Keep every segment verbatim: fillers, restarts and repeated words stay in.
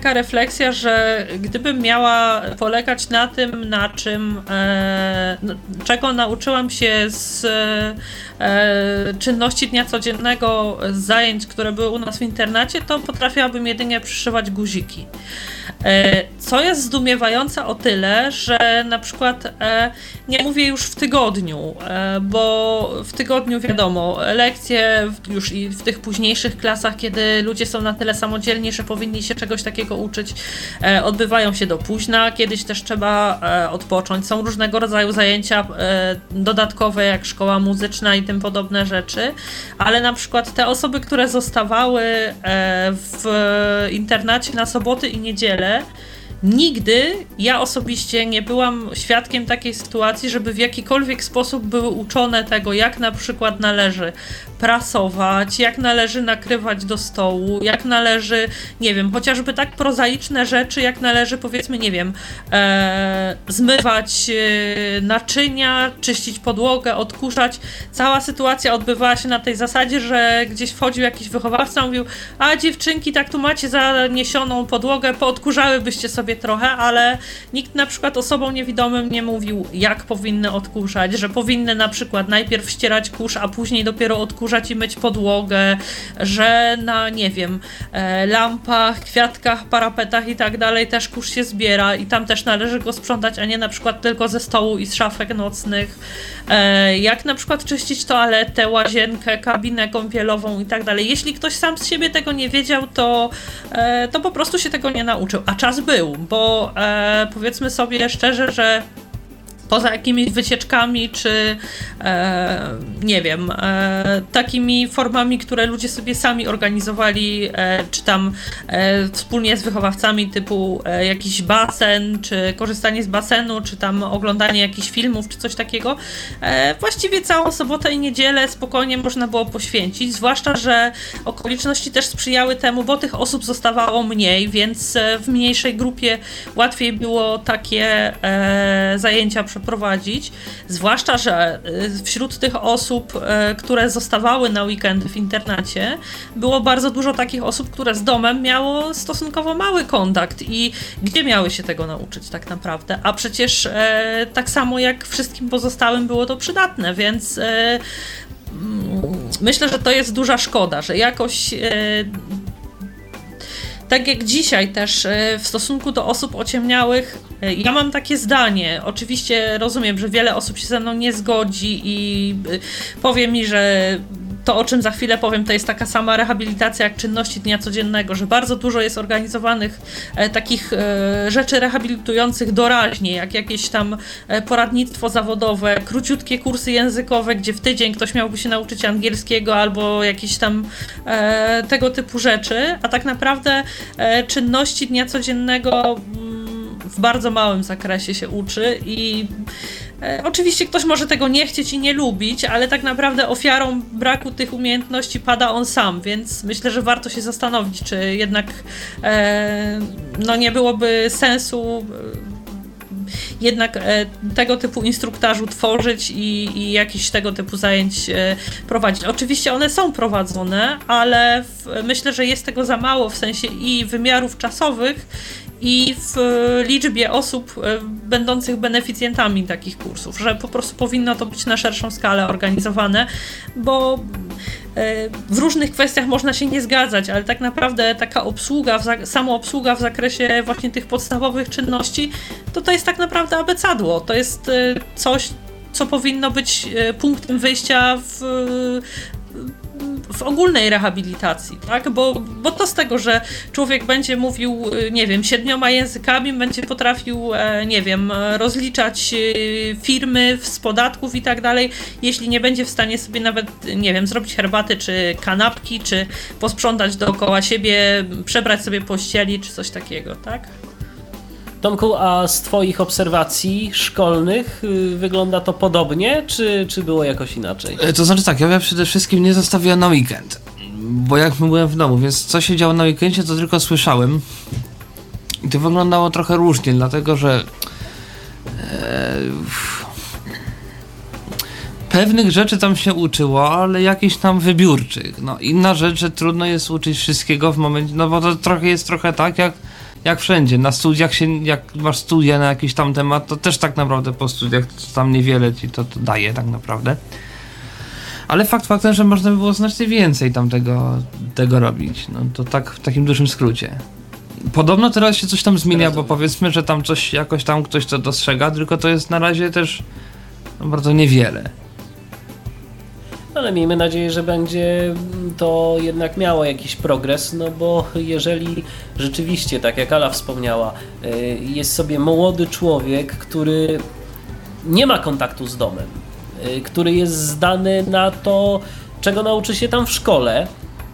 taka refleksja, że gdybym miała polegać na tym, na czym, e, czego nauczyłam się z e, czynności dnia codziennego, z zajęć, które były u nas w internacie, to potrafiłabym jedynie przyszywać guziki. E, co jest zdumiewające o tyle, że na przykład e, nie mówię już w tygodniu, e, bo w tygodniu wiadomo, lekcje w, już i w tych późniejszych klasach, kiedy ludzie są na tyle samodzielni, że powinni się czegoś takiego uczyć, e, odbywają się do późna, kiedyś też trzeba e, odpocząć. Są różnego rodzaju zajęcia e, dodatkowe, jak szkoła muzyczna i tym podobne rzeczy, ale na przykład te osoby, które zostawały e, w internacie na soboty i niedzielę, nigdy ja osobiście nie byłam świadkiem takiej sytuacji, żeby w jakikolwiek sposób były uczone tego, jak na przykład należy prasować, jak należy nakrywać do stołu, jak należy, nie wiem, chociażby tak prozaiczne rzeczy, jak należy, powiedzmy, nie wiem, e, zmywać e, naczynia, czyścić podłogę, odkurzać. Cała sytuacja odbywała się na tej zasadzie, że gdzieś wchodził jakiś wychowawca, mówił: a dziewczynki, tak tu macie zaniesioną podłogę, poodkurzałybyście sobie trochę, ale nikt na przykład osobom niewidomym nie mówił, jak powinny odkurzać, że powinny na przykład najpierw ścierać kurz, a później dopiero odkurzać i myć podłogę, że na, nie wiem, lampach, kwiatkach, parapetach i tak dalej też kurz się zbiera i tam też należy go sprzątać, a nie na przykład tylko ze stołu i z szafek nocnych. Jak na przykład czyścić toaletę, łazienkę, kabinę kąpielową i tak dalej. Jeśli ktoś sam z siebie tego nie wiedział, to, to po prostu się tego nie nauczył. A czas był, bo powiedzmy sobie szczerze, że poza jakimiś wycieczkami, czy e, nie wiem, e, takimi formami, które ludzie sobie sami organizowali, e, czy tam e, wspólnie z wychowawcami, typu e, jakiś basen, czy korzystanie z basenu, czy tam oglądanie jakichś filmów, czy coś takiego, e, właściwie całą sobotę i niedzielę spokojnie można było poświęcić, zwłaszcza, że okoliczności też sprzyjały temu, bo tych osób zostawało mniej, więc e, w mniejszej grupie łatwiej było takie e, zajęcia przeprowadzić, zwłaszcza, że wśród tych osób, które zostawały na weekendy w internacie, było bardzo dużo takich osób, które z domem miało stosunkowo mały kontakt i gdzie miały się tego nauczyć tak naprawdę, a przecież e, tak samo jak wszystkim pozostałym było to przydatne, więc e, myślę, że to jest duża szkoda, że jakoś e, tak jak dzisiaj też w stosunku do osób ociemniałych, ja mam takie zdanie. Oczywiście rozumiem, że wiele osób się ze mną nie zgodzi i powie mi, że to, o czym za chwilę powiem, to jest taka sama rehabilitacja jak czynności dnia codziennego, że bardzo dużo jest organizowanych e, takich e, rzeczy rehabilitujących doraźnie, jak jakieś tam e, poradnictwo zawodowe, króciutkie kursy językowe, gdzie w tydzień ktoś miałby się nauczyć angielskiego albo jakieś tam e, tego typu rzeczy, a tak naprawdę e, czynności dnia codziennego mm, w bardzo małym zakresie się uczy i E, oczywiście ktoś może tego nie chcieć i nie lubić, ale tak naprawdę ofiarą braku tych umiejętności pada on sam, więc myślę, że warto się zastanowić, czy jednak e, no nie byłoby sensu e, jednak e, tego typu instruktażu tworzyć i, i jakichś tego typu zajęć e, prowadzić. Oczywiście one są prowadzone, ale w, myślę, że jest tego za mało w sensie i wymiarów czasowych, i w liczbie osób będących beneficjentami takich kursów, że po prostu powinno to być na szerszą skalę organizowane, bo w różnych kwestiach można się nie zgadzać, ale tak naprawdę taka obsługa, samoobsługa w zakresie właśnie tych podstawowych czynności, to to jest tak naprawdę abecadło. To jest coś, co powinno być punktem wyjścia w w ogólnej rehabilitacji, tak? Bo, bo to z tego, że człowiek będzie mówił, nie wiem, siedmioma językami, będzie potrafił, nie wiem, rozliczać firmy z podatków i tak dalej, jeśli nie będzie w stanie sobie nawet, nie wiem, zrobić herbaty, czy kanapki, czy posprzątać dookoła siebie, przebrać sobie pościeli, czy coś takiego, tak? Tomku, a z twoich obserwacji szkolnych yy, wygląda to podobnie, czy, czy było jakoś inaczej? To znaczy tak, ja przede wszystkim nie zostawiłem na weekend, bo jak byłem w domu, więc co się działo na weekendzie, to tylko słyszałem. I to wyglądało trochę różnie, dlatego że e, pewnych rzeczy tam się uczyło, ale jakichś tam wybiórczych. No inna rzecz, że trudno jest uczyć wszystkiego w momencie, no bo to trochę jest trochę tak, jak jak wszędzie, na studiach się, jak masz studia na jakiś tam temat, to też tak naprawdę po studiach to tam niewiele ci to, to daje tak naprawdę. Ale fakt faktem, że można by było znacznie więcej tam tego, tego robić. No to tak w takim dużym skrócie. Podobno teraz się coś tam zmienia, bo powiedzmy, że tam coś, jakoś tam ktoś to dostrzega, tylko to jest na razie też no, bardzo niewiele. Ale miejmy nadzieję, że będzie to jednak miało jakiś progres, no bo jeżeli rzeczywiście, tak jak Ala wspomniała, jest sobie młody człowiek, który nie ma kontaktu z domem, który jest zdany na to, czego nauczy się tam w szkole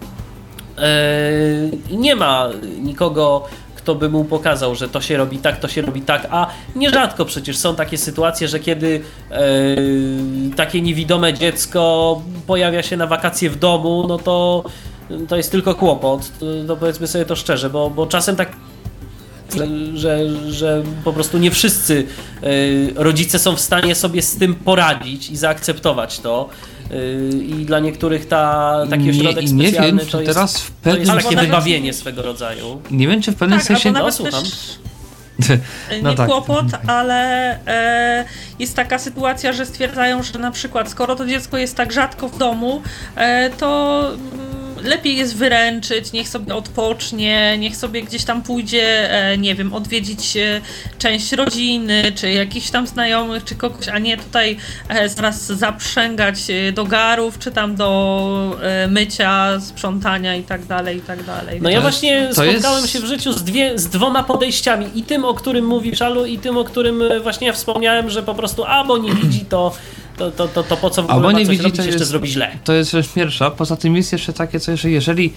i nie ma nikogo, kto by mu pokazał, że to się robi tak, to się robi tak, a nierzadko przecież są takie sytuacje, że kiedy e, takie niewidome dziecko pojawia się na wakacje w domu, no to to jest tylko kłopot, to, to powiedzmy sobie to szczerze, bo, bo czasem tak Że, że, że po prostu nie wszyscy y, rodzice są w stanie sobie z tym poradzić i zaakceptować to. Y, I dla niektórych ta, taki ośrodek nie, nie specjalny wiem, to, jest, teraz w to jest pewnym takie nawet- wybawienie swego rodzaju. Nie wiem, czy w pewnym Tak, sensie... albo nawet no, słucham. też No nie tak. kłopot, ale e, jest taka sytuacja, że stwierdzają, że na przykład skoro to dziecko jest tak rzadko w domu, e, to mm, lepiej jest wyręczyć, niech sobie odpocznie, niech sobie gdzieś tam pójdzie, e, nie wiem, odwiedzić e, część rodziny, czy jakichś tam znajomych, czy kogoś, a nie tutaj e, zaraz zaprzęgać e, do garów, czy tam do e, mycia, sprzątania i tak dalej, i tak dalej. No ja To właśnie jest- to spotkałem jest- się w życiu z, dwie, z dwoma podejściami. I tym, o którym mówisz, Alu, i tym, o którym e, właśnie ja wspomniałem, że po prostu albo nie widzi, to, to, to, to, to po co w ogóle Albo ma nie coś widzi, robić, to jeszcze jest- zrobi źle. To jest rzecz pierwsza. Poza tym jest jeszcze takie coś, że jeżeli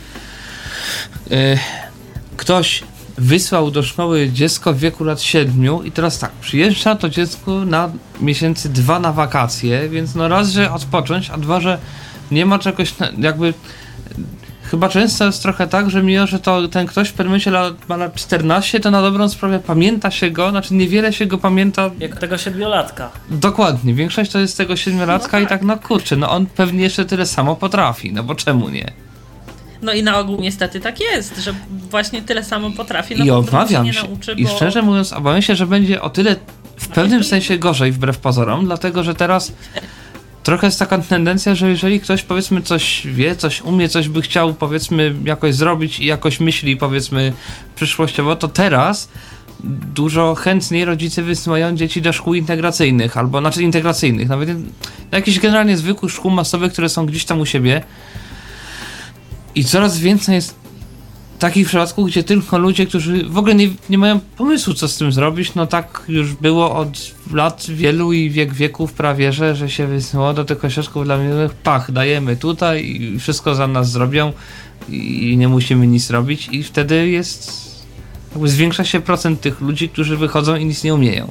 e, ktoś wysłał do szkoły dziecko w wieku lat siedmiu i teraz tak, przyjeżdża to dziecko na miesięcy dwa na wakacje, więc no raz, że odpocząć, a dwa, że nie ma czegoś na, jakby chyba często jest trochę tak, że mimo, że to ten ktoś w pewnym momencie lat, ma lat czternaście, to na dobrą sprawę pamięta się go, znaczy niewiele się go pamięta. Jak tego siedmiolatka. Dokładnie, większość to jest tego siedmiolatka No i tak. tak no kurczę, no on pewnie jeszcze tyle samo potrafi, no bo czemu nie? No i na ogół niestety tak jest, że właśnie tyle samo potrafi, no I po prostu obawiam nie się, nauczy, i bo... szczerze mówiąc, obawiam się, że będzie o tyle w pewnym sensie gorzej wbrew pozorom, dlatego że teraz trochę jest taka tendencja, że jeżeli ktoś powiedzmy coś wie, coś umie, coś by chciał powiedzmy jakoś zrobić i jakoś myśli powiedzmy przyszłościowo, to teraz dużo chętniej rodzice wysyłają dzieci do szkół integracyjnych, albo znaczy integracyjnych, nawet do jakichś generalnie zwykłych szkół masowych, które są gdzieś tam u siebie. I coraz więcej jest takich przypadków, gdzie tylko ludzie, którzy w ogóle nie, nie mają pomysłu, co z tym zrobić, no tak już było od lat wielu i wiek wieków prawie, że, że się wysyłało do tych ośrodków dla młodych, pach, dajemy tutaj i wszystko za nas zrobią i nie musimy nic robić i wtedy jest, jakby zwiększa się procent tych ludzi, którzy wychodzą i nic nie umieją.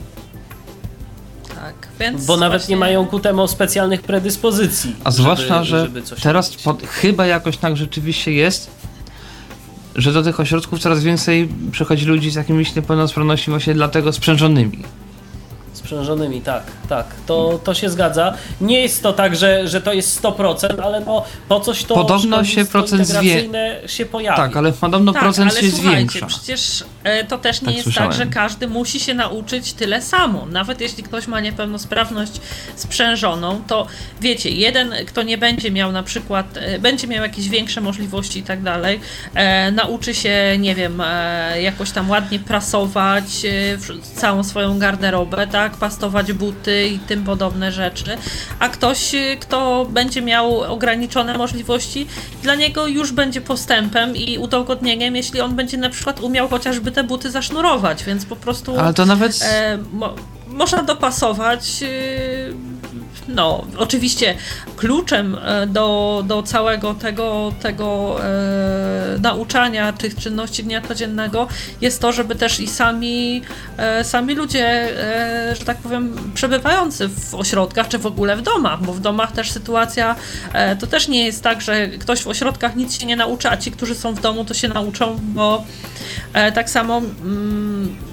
Tak, więc Bo nawet właśnie... nie mają ku temu specjalnych predyspozycji. A zwłaszcza, żeby, że żeby coś teraz robić. pod, chyba jakoś tak rzeczywiście jest, że do tych ośrodków coraz więcej przychodzi ludzi z jakimiś niepełnosprawnościami właśnie dlatego sprzężonymi. Sprzężonymi, tak, tak, to, to się zgadza. Nie jest to tak, że, że to jest sto procent, ale no po coś to Podobno się szkolnictwo procent zwie- integracyjne się pojawi. Tak, ale podobno Tak, procent ale się słuchajcie, zwiększa. przecież e, to też nie Tak jest słyszałem. tak, że każdy musi się nauczyć tyle samo. Nawet jeśli ktoś ma niepełnosprawność sprzężoną, to wiecie, jeden, kto nie będzie miał na przykład, e, będzie miał jakieś większe możliwości i tak dalej, e, nauczy się, nie wiem, e, jakoś tam ładnie prasować e, w- całą swoją garderobę, tak, pastować buty i tym podobne rzeczy, a ktoś, e, kto będzie miał ograniczone możliwości, dla niego już będzie postępem i udogodnieniem, jeśli on będzie na przykład umiał chociażby te buty zasznurować, więc po prostu Ale to nawet... e, mo, można dopasować. E, no, oczywiście kluczem e, do, do całego tego, tego e, nauczania tych czynności dnia codziennego jest to, żeby też i sami, e, sami ludzie, e, że tak powiem, przebywający w ośrodkach, czy w ogóle w domach, bo w domach też sytuacja, e, to też nie jest tak, że ktoś w ośrodkach nic się nie nauczy, a ci, którzy są w domu, to się nauczą, bo e, tak samo mm,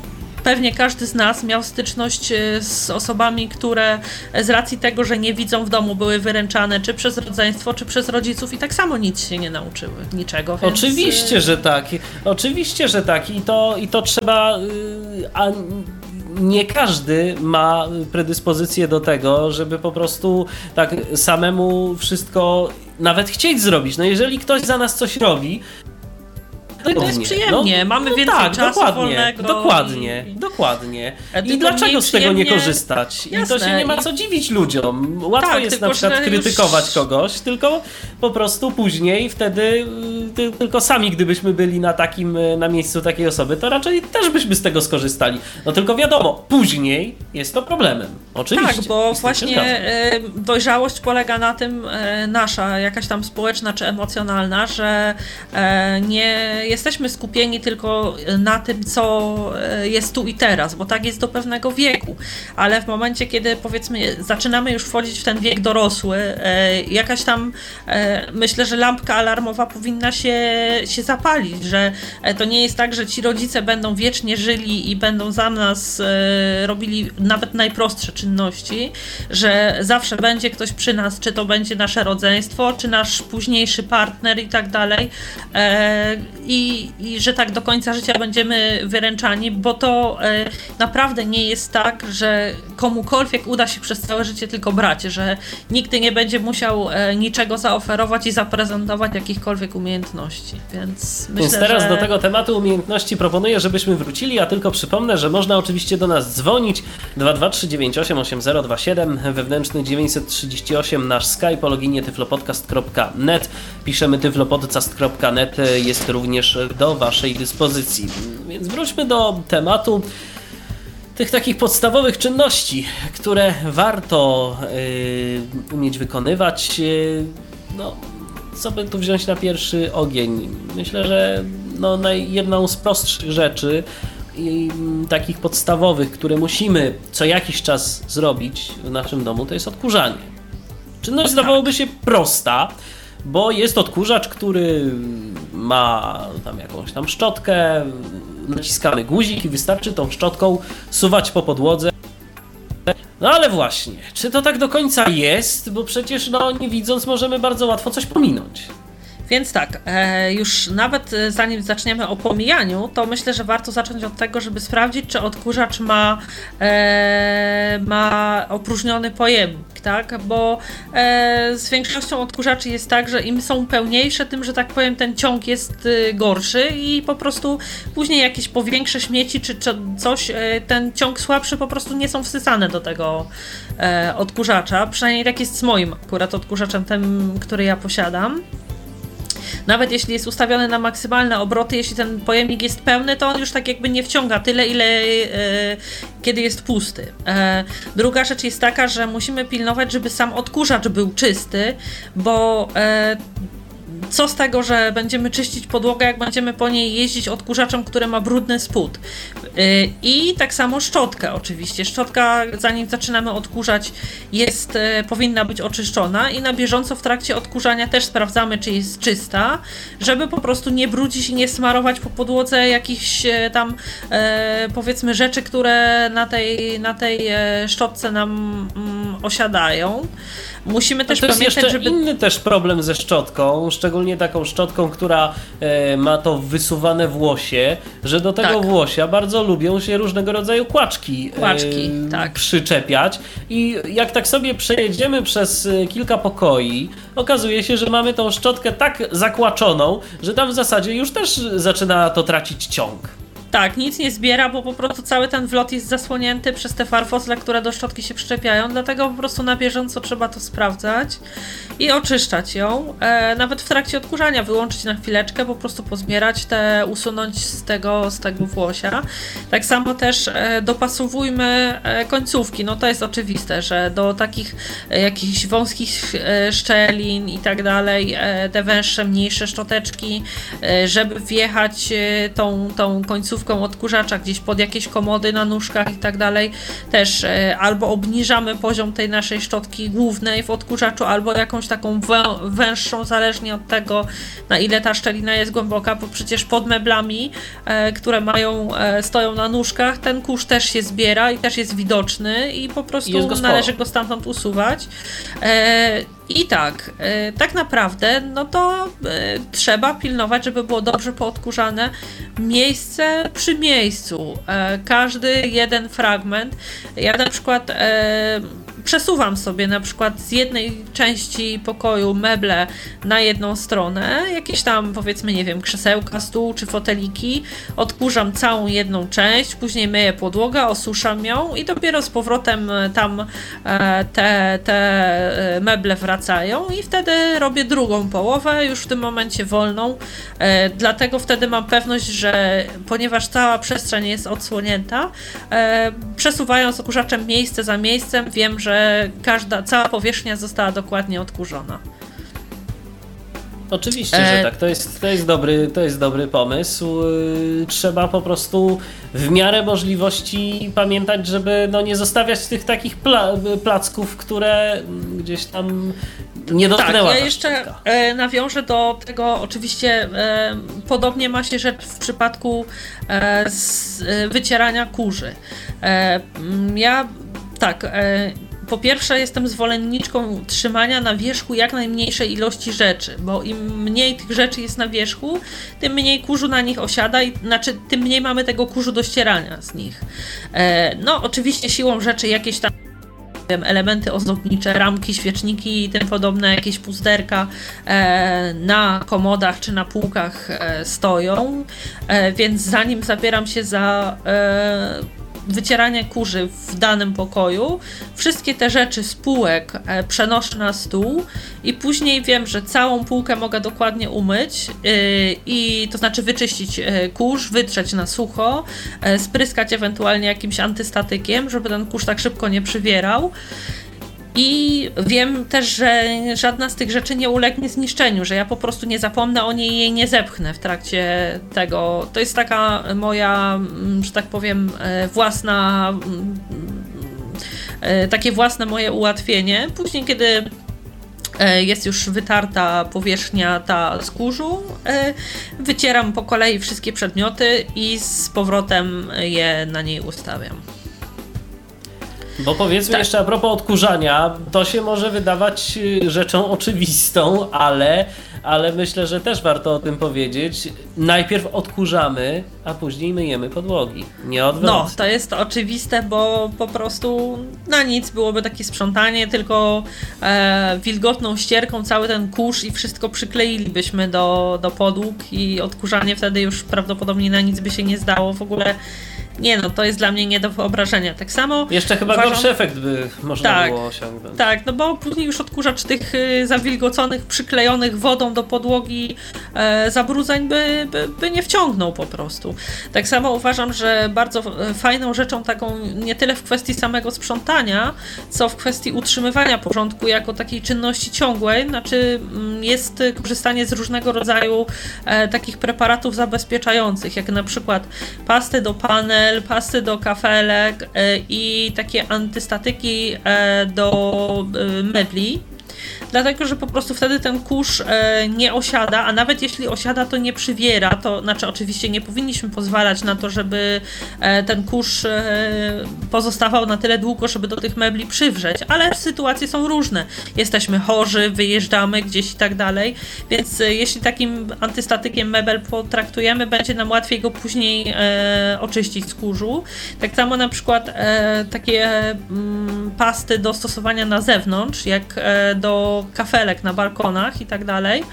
pewnie każdy z nas miał styczność z osobami, które z racji tego, że nie widzą w domu, były wyręczane czy przez rodzeństwo, czy przez rodziców i tak samo nic się nie nauczyły, niczego. Więc... Oczywiście, że tak. Oczywiście, że tak. I to, i to trzeba... A nie każdy ma predyspozycję do tego, żeby po prostu tak samemu wszystko nawet chcieć zrobić. No jeżeli ktoś za nas coś robi, no i to jest przyjemnie, no, mamy no więcej tak, czasu dokładnie, wolnego. Dokładnie, i... dokładnie. I dlaczego z tego nie korzystać? Jasne. I to się nie ma co dziwić ludziom. Łatwo tak, jest tylko, na przykład krytykować już... kogoś, tylko po prostu później wtedy ty, tylko sami gdybyśmy byli na takim, na miejscu takiej osoby, to raczej też byśmy z tego skorzystali. No tylko wiadomo, później jest to problemem. Oczywiście. Tak, bo właśnie dojrzałość polega na tym, nasza jakaś tam społeczna czy emocjonalna, że nie jesteśmy skupieni tylko na tym, co jest tu i teraz, bo tak jest do pewnego wieku, ale w momencie, kiedy powiedzmy zaczynamy już wchodzić w ten wiek dorosły, jakaś tam myślę, że lampka alarmowa powinna się, się zapalić, że to nie jest tak, że ci rodzice będą wiecznie żyli i będą za nas robili nawet najprostsze czynności, że zawsze będzie ktoś przy nas, czy to będzie nasze rodzeństwo, czy nasz późniejszy partner i tak dalej. I, i że tak do końca życia będziemy wyręczani, bo to e, naprawdę nie jest tak, że komukolwiek uda się przez całe życie tylko brać, że nigdy nie będzie musiał e, niczego zaoferować i zaprezentować jakichkolwiek umiejętności, więc myślę, Więc teraz że... do tego tematu umiejętności proponuję, żebyśmy wrócili, a tylko przypomnę, że można oczywiście do nas dzwonić dwa dwa trzy dziewięć osiem osiem zero dwa siedem, wewnętrzny dziewięćset trzydzieści osiem, nasz Skype o loginie tyflopodcast kropka net, piszemy tyflopodcast kropka net, jest również do waszej dyspozycji. Więc wróćmy do tematu tych takich podstawowych czynności, które warto yy, umieć wykonywać. Yy, no, co by tu wziąć na pierwszy ogień? Myślę, że no, naj, jedną z prostszych rzeczy i takich podstawowych, które musimy co jakiś czas zrobić w naszym domu, to jest odkurzanie. Czynność zdawałoby się prosta, bo jest odkurzacz, który ma tam jakąś tam szczotkę, naciskamy guzik i wystarczy tą szczotką suwać po podłodze. No ale właśnie, czy to tak do końca jest? Bo przecież no nie widząc możemy bardzo łatwo coś pominąć. Więc tak, e, już nawet zanim zaczniemy o pomijaniu, to myślę, że warto zacząć od tego, żeby sprawdzić, czy odkurzacz ma, e, ma opróżniony pojemnik, tak? Bo e, z większością odkurzaczy jest tak, że im są pełniejsze, tym, że tak powiem, ten ciąg jest e, gorszy i po prostu później jakieś powiększe śmieci czy, czy coś, e, ten ciąg słabszy po prostu nie są wsysane do tego e, odkurzacza. Przynajmniej tak jest z moim akurat odkurzaczem, tym, który ja posiadam. Nawet jeśli jest ustawiony na maksymalne obroty, jeśli ten pojemnik jest pełny, to on już tak jakby nie wciąga tyle, ile e, kiedy jest pusty. E, druga rzecz jest taka, że musimy pilnować, żeby sam odkurzacz był czysty, bo e, co z tego, że będziemy czyścić podłogę, jak będziemy po niej jeździć odkurzaczem, który ma brudny spód. I tak samo szczotkę oczywiście. Szczotka, zanim zaczynamy odkurzać, jest, powinna być oczyszczona i na bieżąco w trakcie odkurzania też sprawdzamy, czy jest czysta, żeby po prostu nie brudzić i nie smarować po podłodze jakichś tam powiedzmy rzeczy, które na tej, na tej szczotce nam mm, osiadają. Musimy też to jest pamiętać, jeszcze żeby... inny też problem ze szczotką, szczególnie taką szczotką, która e, ma to wysuwane włosie, że do tego tak. włosia bardzo lubią się różnego rodzaju kłaczki, kłaczki e, tak. przyczepiać i jak tak sobie przejedziemy przez kilka pokoi, okazuje się, że mamy tą szczotkę tak zakłaczoną, że tam w zasadzie już też zaczyna to tracić ciąg. Tak, nic nie zbiera, bo po prostu cały ten wlot jest zasłonięty przez te farfosle, które do szczotki się przyczepiają, dlatego po prostu na bieżąco trzeba to sprawdzać i oczyszczać ją. E, nawet w trakcie odkurzania wyłączyć na chwileczkę, po prostu pozbierać te, usunąć z tego, z tego włosia. Tak samo też e, dopasowujmy e, końcówki, no to jest oczywiste, że do takich e, jakichś wąskich e, szczelin i tak dalej, e, te węższe, mniejsze szczoteczki, e, żeby wjechać e, tą, tą końcówkę końcówką odkurzacza gdzieś pod jakieś komody na nóżkach i tak dalej. Też e, albo obniżamy poziom tej naszej szczotki głównej w odkurzaczu, albo jakąś taką wę- węższą, zależnie od tego, na ile ta szczelina jest głęboka, bo przecież pod meblami, e, które mają, e, stoją na nóżkach, ten kurz też się zbiera i też jest widoczny i po prostu go należy go stamtąd usuwać. E, I tak, e, tak naprawdę, no to e, trzeba pilnować, żeby było dobrze poodkurzane miejsce przy miejscu. E, każdy jeden fragment. Ja na przykład e, przesuwam sobie na przykład z jednej części pokoju meble na jedną stronę, jakieś tam powiedzmy, nie wiem, krzesełka, stół czy foteliki, odkurzam całą jedną część, później myję podłogę, osuszam ją i dopiero z powrotem tam e, te, te meble wracają i wtedy robię drugą połowę, już w tym momencie wolną, e, dlatego wtedy mam pewność, że ponieważ cała przestrzeń jest odsłonięta, e, przesuwając odkurzaczem miejsce za miejscem, wiem, że każda, cała powierzchnia została dokładnie odkurzona. Oczywiście, E... że tak. To jest, to jest dobry, to jest dobry pomysł. Trzeba po prostu w miarę możliwości pamiętać, żeby no nie zostawiać tych takich pla- placków, które gdzieś tam nie dotknęła. Tak, ja ta jeszcze szczotka. e, nawiążę do tego, oczywiście e, podobnie ma się rzecz w przypadku e, z, e, wycierania kurzy. E, ja tak, e, po pierwsze jestem zwolenniczką trzymania na wierzchu jak najmniejszej ilości rzeczy, bo im mniej tych rzeczy jest na wierzchu, tym mniej kurzu na nich osiada i znaczy tym mniej mamy tego kurzu do ścierania z nich. E, no oczywiście siłą rzeczy jakieś tam elementy ozdobnicze, ramki, świeczniki i tym podobne, jakieś puzderka e, na komodach czy na półkach e, stoją, e, więc zanim zabieram się za e, wycieranie kurzy w danym pokoju, wszystkie te rzeczy z półek e, przenoszę na stół i później wiem, że całą półkę mogę dokładnie umyć yy, i to znaczy wyczyścić yy, kurz, wytrzeć na sucho, yy, spryskać ewentualnie jakimś antystatykiem, żeby ten kurz tak szybko nie przywierał. I wiem też, że żadna z tych rzeczy nie ulegnie zniszczeniu, że ja po prostu nie zapomnę o niej i jej nie zepchnę w trakcie tego. To jest taka moja, że tak powiem, własna, takie własne moje ułatwienie. Później, kiedy jest już wytarta powierzchnia ta z kurzu, wycieram po kolei wszystkie przedmioty i z powrotem je na niej ustawiam. Bo powiedzmy tak. jeszcze a propos odkurzania, to się może wydawać rzeczą oczywistą, ale, ale myślę, że też warto o tym powiedzieć. Najpierw odkurzamy, a później myjemy podłogi. Nie odwrotnie. No, to jest oczywiste, bo po prostu na nic byłoby takie sprzątanie, tylko e, wilgotną ścierką cały ten kurz i wszystko przykleilibyśmy do, do podłóg i odkurzanie wtedy już prawdopodobnie na nic by się nie zdało. W ogóle nie no, to jest dla mnie nie do wyobrażenia. Tak samo jeszcze chyba uważam, gorszy efekt by można tak, było osiągnąć. Tak, no bo później już odkurzacz tych y, zawilgoconych, przyklejonych wodą do podłogi e, zabrudzeń by, by, by nie wciągnął po prostu. Tak samo uważam, że bardzo fajną rzeczą taką nie tyle w kwestii samego sprzątania, co w kwestii utrzymywania porządku jako takiej czynności ciągłej, znaczy jest korzystanie z różnego rodzaju e, takich preparatów zabezpieczających, jak na przykład pasty do panel, pasty do kafelek e, i takie antystatyki e, do e, mebli. Dlatego, że po prostu wtedy ten kurz e, nie osiada, a nawet jeśli osiada, to nie przywiera. To znaczy, oczywiście nie powinniśmy pozwalać na to, żeby e, ten kurz e, pozostawał na tyle długo, żeby do tych mebli przywrzeć, ale sytuacje są różne. Jesteśmy chorzy, wyjeżdżamy gdzieś i tak dalej, więc e, jeśli takim antystatykiem mebel potraktujemy, będzie nam łatwiej go później e, oczyścić z kurzu. Tak samo na przykład e, takie mm, pasty do stosowania na zewnątrz, jak e, do kafelek na balkonach i tak dalej.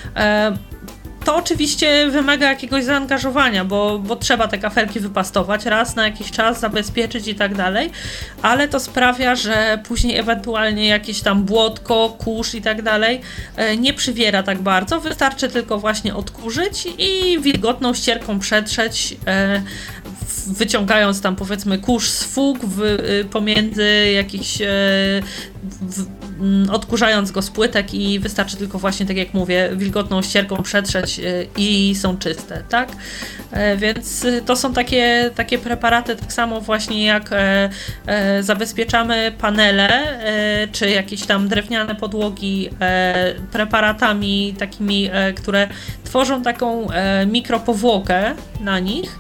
To oczywiście wymaga jakiegoś zaangażowania, bo, bo trzeba te kafelki wypastować raz na jakiś czas, zabezpieczyć i tak dalej, ale to sprawia, że później ewentualnie jakieś tam błotko, kurz i tak dalej nie przywiera tak bardzo. Wystarczy tylko właśnie odkurzyć i wilgotną ścierką przetrzeć, wyciągając tam powiedzmy kurz z fug w, pomiędzy jakichś w, odkurzając go z płytek i wystarczy tylko właśnie, tak jak mówię, wilgotną ścierką przetrzeć i są czyste, tak? Więc to są takie, takie preparaty, tak samo właśnie jak zabezpieczamy panele czy jakieś tam drewniane podłogi preparatami takimi, które tworzą taką mikropowłokę na nich.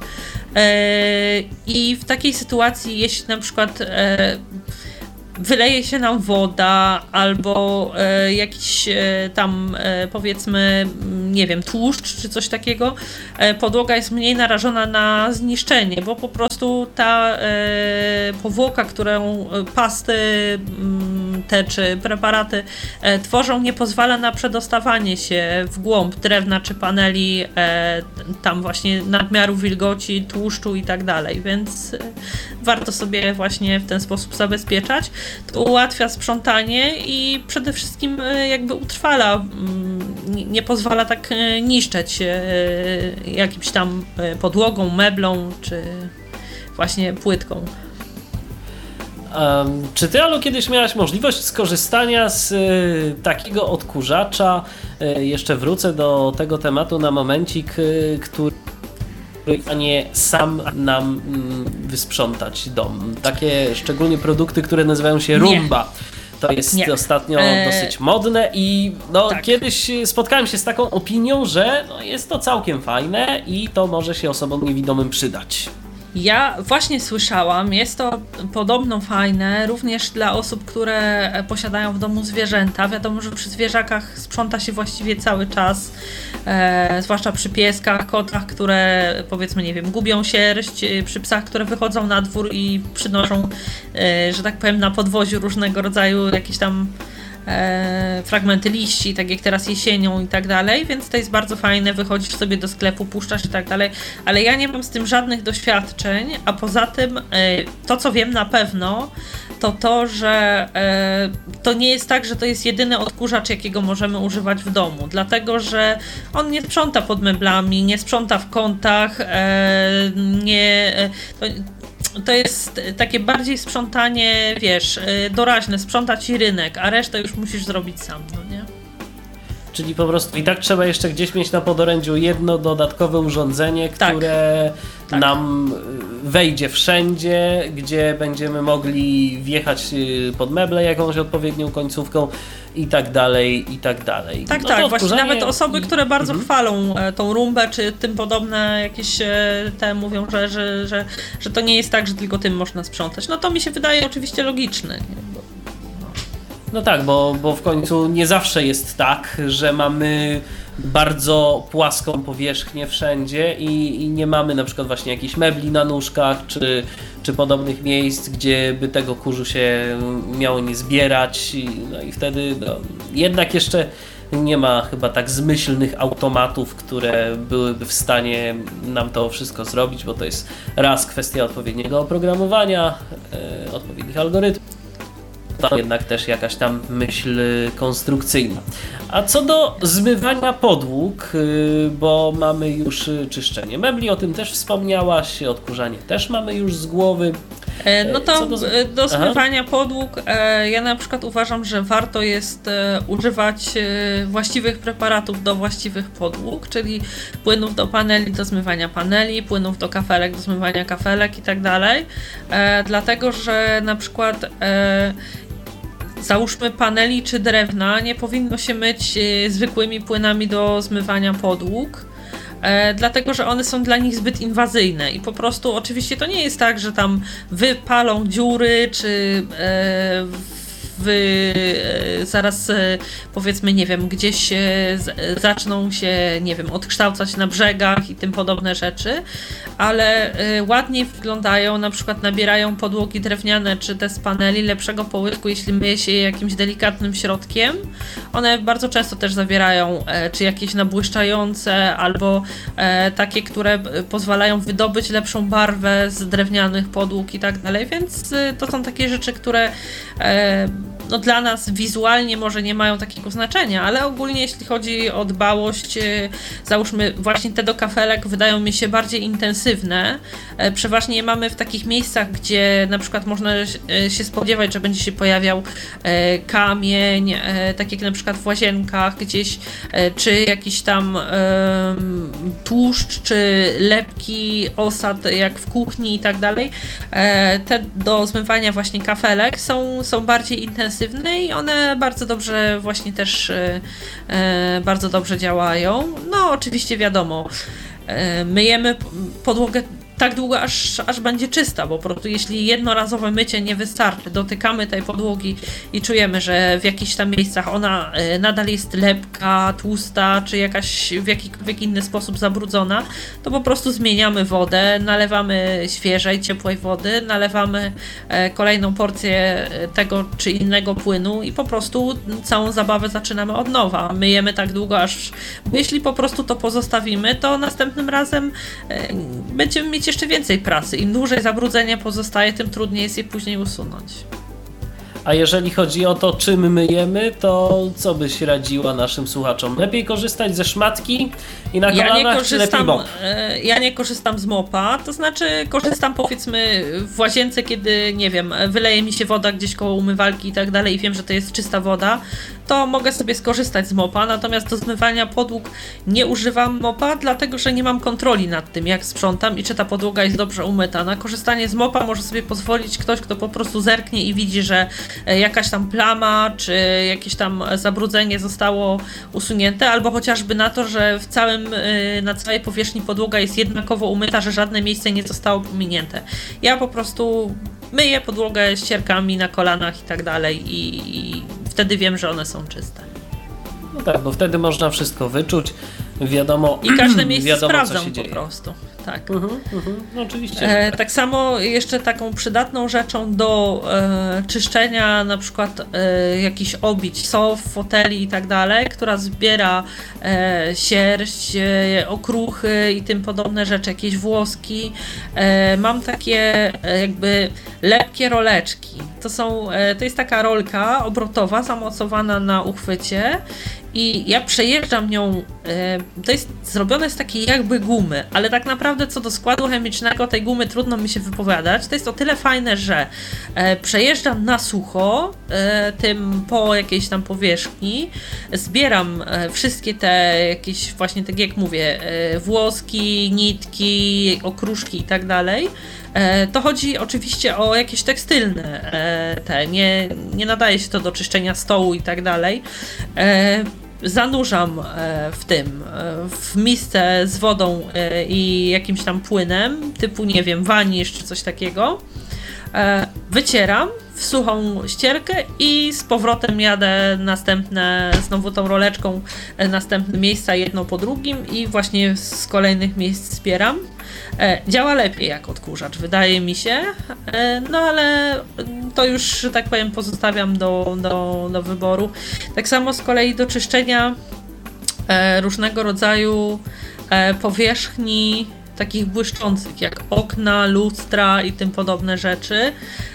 I w takiej sytuacji, jeśli na przykład wyleje się nam woda albo e, jakiś e, tam e, powiedzmy, nie wiem, tłuszcz czy coś takiego, e, podłoga jest mniej narażona na zniszczenie, bo po prostu ta e, powłoka, którą pasty m, te czy preparaty e, tworzą, nie pozwala na przedostawanie się w głąb drewna czy paneli, e, tam właśnie nadmiaru wilgoci, tłuszczu i tak dalej, więc e, warto sobie właśnie w ten sposób zabezpieczać. To ułatwia sprzątanie i przede wszystkim jakby utrwala, nie pozwala tak niszczeć jakimś tam podłogą, meblą czy właśnie płytką. Um, czy ty, Alu, kiedyś miałaś możliwość skorzystania z y, takiego odkurzacza? Y, jeszcze wrócę do tego tematu na momencik, y, który a nie sam nam mm, wysprzątać dom. Takie szczególnie produkty, które nazywają się Roomba. To jest nie. ostatnio e... dosyć modne i no, tak. kiedyś spotkałem się z taką opinią, że no, jest to całkiem fajne i to może się osobom niewidomym przydać. Ja właśnie słyszałam, jest to podobno fajne również dla osób, które posiadają w domu zwierzęta. Wiadomo, że przy zwierzakach sprząta się właściwie cały czas, e, zwłaszcza przy pieskach, kotach, które powiedzmy, nie wiem, gubią sierść, przy psach, które wychodzą na dwór i przynoszą, e, że tak powiem, na podwoziu różnego rodzaju jakieś tam E, fragmenty liści, tak jak teraz jesienią i tak dalej, więc to jest bardzo fajne, wychodzisz sobie do sklepu, puszczasz i tak dalej, ale ja nie mam z tym żadnych doświadczeń, a poza tym e, to, co wiem na pewno, to to, że e, to nie jest tak, że to jest jedyny odkurzacz, jakiego możemy używać w domu, dlatego, że on nie sprząta pod meblami, nie sprząta w kątach, e, nie... E, to, To jest takie bardziej sprzątanie, wiesz, doraźne, sprząta ci rynek, a resztę już musisz zrobić sam, no nie? Czyli po prostu i tak trzeba jeszcze gdzieś mieć na podorędziu jedno dodatkowe urządzenie, które tak. nam wejdzie wszędzie, gdzie będziemy mogli wjechać pod meble jakąś odpowiednią końcówką i tak dalej, i tak dalej. Tak, no tak, odkurzanie... właśnie nawet osoby, które bardzo mhm. chwalą tą Roombę, czy tym podobne jakieś te mówią, że, że, że, że to nie jest tak, że tylko tym można sprzątać. No to mi się wydaje oczywiście logiczne. Nie? No tak, bo, bo w końcu nie zawsze jest tak, że mamy bardzo płaską powierzchnię wszędzie i, i nie mamy na przykład właśnie jakichś mebli na nóżkach czy, czy podobnych miejsc, gdzie by tego kurzu się miało nie zbierać. I, no i wtedy no, jednak jeszcze nie ma chyba tak zmyślnych automatów, które byłyby w stanie nam to wszystko zrobić, bo to jest raz kwestia odpowiedniego oprogramowania, e, odpowiednich algorytmów. To jednak też jakaś tam myśl konstrukcyjna. A co do zmywania podłóg, bo mamy już czyszczenie mebli, o tym też wspomniałaś, odkurzanie też mamy już z głowy. No to do, do zmywania Aha. podłóg ja na przykład uważam, że warto jest używać właściwych preparatów do właściwych podłóg, czyli płynów do paneli do zmywania paneli, płynów do kafelek do zmywania kafelek i tak dalej, dlatego że na przykład załóżmy paneli czy drewna nie powinno się myć y, zwykłymi płynami do zmywania podłóg, e, dlatego że one są dla nich zbyt inwazyjne i po prostu oczywiście to nie jest tak, że tam wypalą dziury czy e, wy e, zaraz e, powiedzmy, nie wiem, gdzieś e, z, zaczną się, nie wiem, odkształcać na brzegach i tym podobne rzeczy, ale e, ładniej wyglądają, na przykład nabierają podłogi drewniane czy te z paneli lepszego połysku, jeśli myje się je jakimś delikatnym środkiem. One bardzo często też zawierają e, czy jakieś nabłyszczające albo e, takie, które pozwalają wydobyć lepszą barwę z drewnianych podłóg i tak dalej, więc e, to są takie rzeczy, które e, no dla nas wizualnie może nie mają takiego znaczenia, ale ogólnie jeśli chodzi o dbałość, załóżmy właśnie te do kafelek wydają mi się bardziej intensywne. Przeważnie je mamy w takich miejscach, gdzie na przykład można się spodziewać, że będzie się pojawiał kamień, tak jak na przykład w łazienkach gdzieś, czy jakiś tam tłuszcz, czy lepki, osad jak w kuchni i tak dalej. Te do zmywania właśnie kafelek są, są bardziej intensywne i one bardzo dobrze właśnie też bardzo dobrze działają. No oczywiście wiadomo, myjemy podłogę tak długo, aż, aż będzie czysta, bo po prostu jeśli jednorazowe mycie nie wystarczy, dotykamy tej podłogi i czujemy, że w jakichś tam miejscach ona nadal jest lepka, tłusta, czy jakaś w jakikolwiek inny sposób zabrudzona, to po prostu zmieniamy wodę, nalewamy świeżej, ciepłej wody, nalewamy kolejną porcję tego czy innego płynu i po prostu całą zabawę zaczynamy od nowa. Myjemy tak długo, aż bo jeśli po prostu to pozostawimy, to następnym razem będziemy mieć jeszcze więcej pracy. Im dłużej zabrudzenie pozostaje, tym trudniej jest je później usunąć. A jeżeli chodzi o to, czym myjemy, to co byś radziła naszym słuchaczom? Lepiej korzystać ze szmatki i na kolanach, ja nie czy lepiej korzystam, mop? Ja nie korzystam z mopa, to znaczy korzystam powiedzmy w łazience, kiedy nie wiem, wyleje mi się woda gdzieś koło umywalki i tak dalej i wiem, że to jest czysta woda, to mogę sobie skorzystać z mopa, natomiast do zmywania podłóg nie używam mopa, dlatego że nie mam kontroli nad tym, jak sprzątam i czy ta podłoga jest dobrze umyta. Na korzystanie z mopa może sobie pozwolić ktoś, kto po prostu zerknie i widzi, że jakaś tam plama, czy jakieś tam zabrudzenie zostało usunięte, albo chociażby na to, że w całym, na całej powierzchni podłoga jest jednakowo umyta, że żadne miejsce nie zostało pominięte. Ja po prostu myję podłogę ścierkami na kolanach i tak dalej i, i wtedy wiem, że one są czyste. No tak, bo wtedy można wszystko wyczuć, wiadomo, i każde miejsce wiadomo, sprawdzam co się po dzieje. prostu. Tak. Mhm, mhm, no oczywiście. E, tak samo jeszcze taką przydatną rzeczą do e, czyszczenia na przykład e, jakichś obić, sof, foteli i tak dalej, która zbiera e, sierść, e, okruchy i tym podobne rzeczy, jakieś włoski. E, mam takie e, jakby lepkie roleczki. To są, e, to jest taka rolka obrotowa, zamocowana na uchwycie. I ja przejeżdżam nią, to jest zrobione z takiej jakby gumy, ale tak naprawdę co do składu chemicznego tej gumy trudno mi się wypowiadać. To jest o tyle fajne, że przejeżdżam na sucho tym po jakiejś tam powierzchni, zbieram wszystkie te jakieś właśnie, tak jak mówię, włoski, nitki, okruszki i tak dalej. To chodzi oczywiście o jakieś tekstylne te, nie, nie nadaje się to do czyszczenia stołu i tak dalej. Zanurzam w tym, w misce z wodą i jakimś tam płynem, typu nie wiem, wanisz czy coś takiego. Wycieram w suchą ścierkę i z powrotem jadę następne, znowu tą roleczką, następne miejsca jedno po drugim i właśnie z kolejnych miejsc zbieram. Działa lepiej jak odkurzacz, wydaje mi się, no ale to już, że tak powiem, pozostawiam do, do, do wyboru. Tak samo z kolei do czyszczenia różnego rodzaju powierzchni takich błyszczących, jak okna, lustra i tym podobne rzeczy.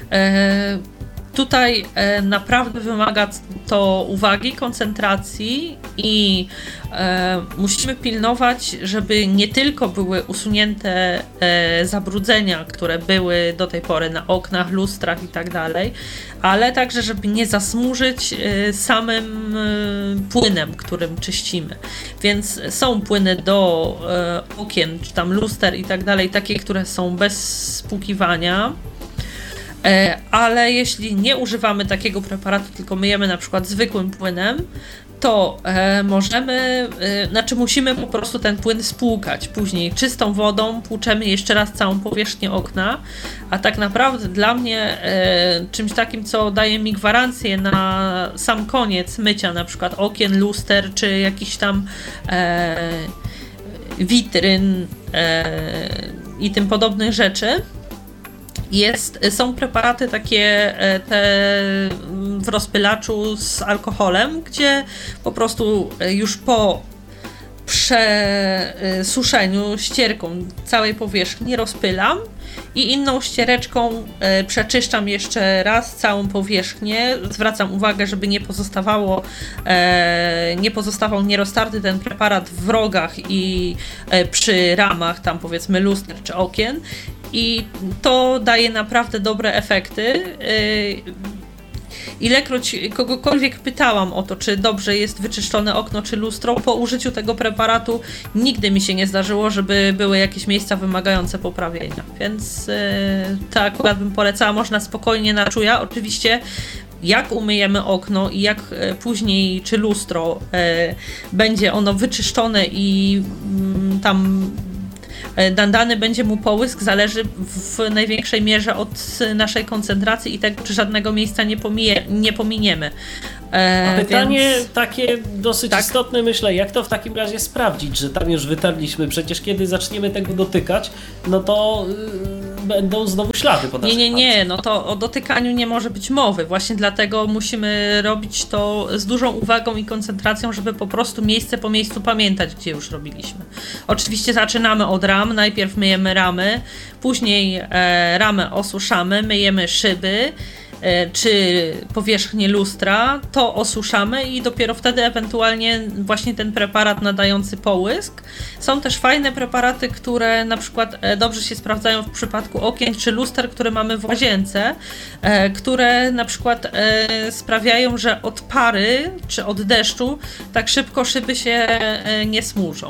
Tutaj e, naprawdę wymaga to uwagi, koncentracji i e, musimy pilnować, żeby nie tylko były usunięte e, zabrudzenia, które były do tej pory na oknach, lustrach i tak dalej, ale także, żeby nie zasmużyć e, samym e, płynem, którym czyścimy. Więc są płyny do e, okien, czy tam luster i tak dalej, takie, które są bez spłukiwania. Ale jeśli nie używamy takiego preparatu, tylko myjemy na przykład zwykłym płynem, to e, możemy, e, znaczy musimy po prostu ten płyn spłukać. Później czystą wodą płuczemy jeszcze raz całą powierzchnię okna, a tak naprawdę dla mnie e, czymś takim, co daje mi gwarancję na sam koniec mycia na przykład okien, luster, czy jakichś tam e, witryn e, i tym podobnych rzeczy, Jest, są preparaty takie te w rozpylaczu z alkoholem, gdzie po prostu już po przesuszeniu ścierką całej powierzchni rozpylam i inną ściereczką e, przeczyszczam jeszcze raz całą powierzchnię. Zwracam uwagę, żeby nie pozostawało e, nie pozostawał nieroztarty ten preparat w rogach i e, przy ramach tam powiedzmy luster czy okien i to daje naprawdę dobre efekty. E, Ilekroć kogokolwiek pytałam o to, czy dobrze jest wyczyszczone okno czy lustro, po użyciu tego preparatu nigdy mi się nie zdarzyło, żeby były jakieś miejsca wymagające poprawienia. Więc yy, to akurat bym polecała, można spokojnie na czuja. Oczywiście jak umyjemy okno i jak y, później, czy lustro, y, będzie ono wyczyszczone i y, tam dany będzie mu połysk, zależy w największej mierze od naszej koncentracji i tego, czy żadnego miejsca nie, pomije, nie pominiemy. E, A pytanie więc... takie dosyć tak. istotne, myślę, jak to w takim razie sprawdzić, że tam już wytarliśmy, przecież kiedy zaczniemy tego dotykać, no to yy, będą znowu ślady po naszych Nie, nie, nie, palcach. no to o dotykaniu nie może być mowy, właśnie dlatego musimy robić to z dużą uwagą i koncentracją, żeby po prostu miejsce po miejscu pamiętać, gdzie już robiliśmy. Oczywiście zaczynamy od ram, najpierw myjemy ramy, później e, ramę osuszamy, myjemy szyby, czy powierzchnię lustra, to osuszamy i dopiero wtedy ewentualnie właśnie ten preparat nadający połysk. Są też fajne preparaty, które na przykład dobrze się sprawdzają w przypadku okien czy luster, które mamy w łazience, które na przykład sprawiają, że od pary czy od deszczu tak szybko szyby się nie smużą.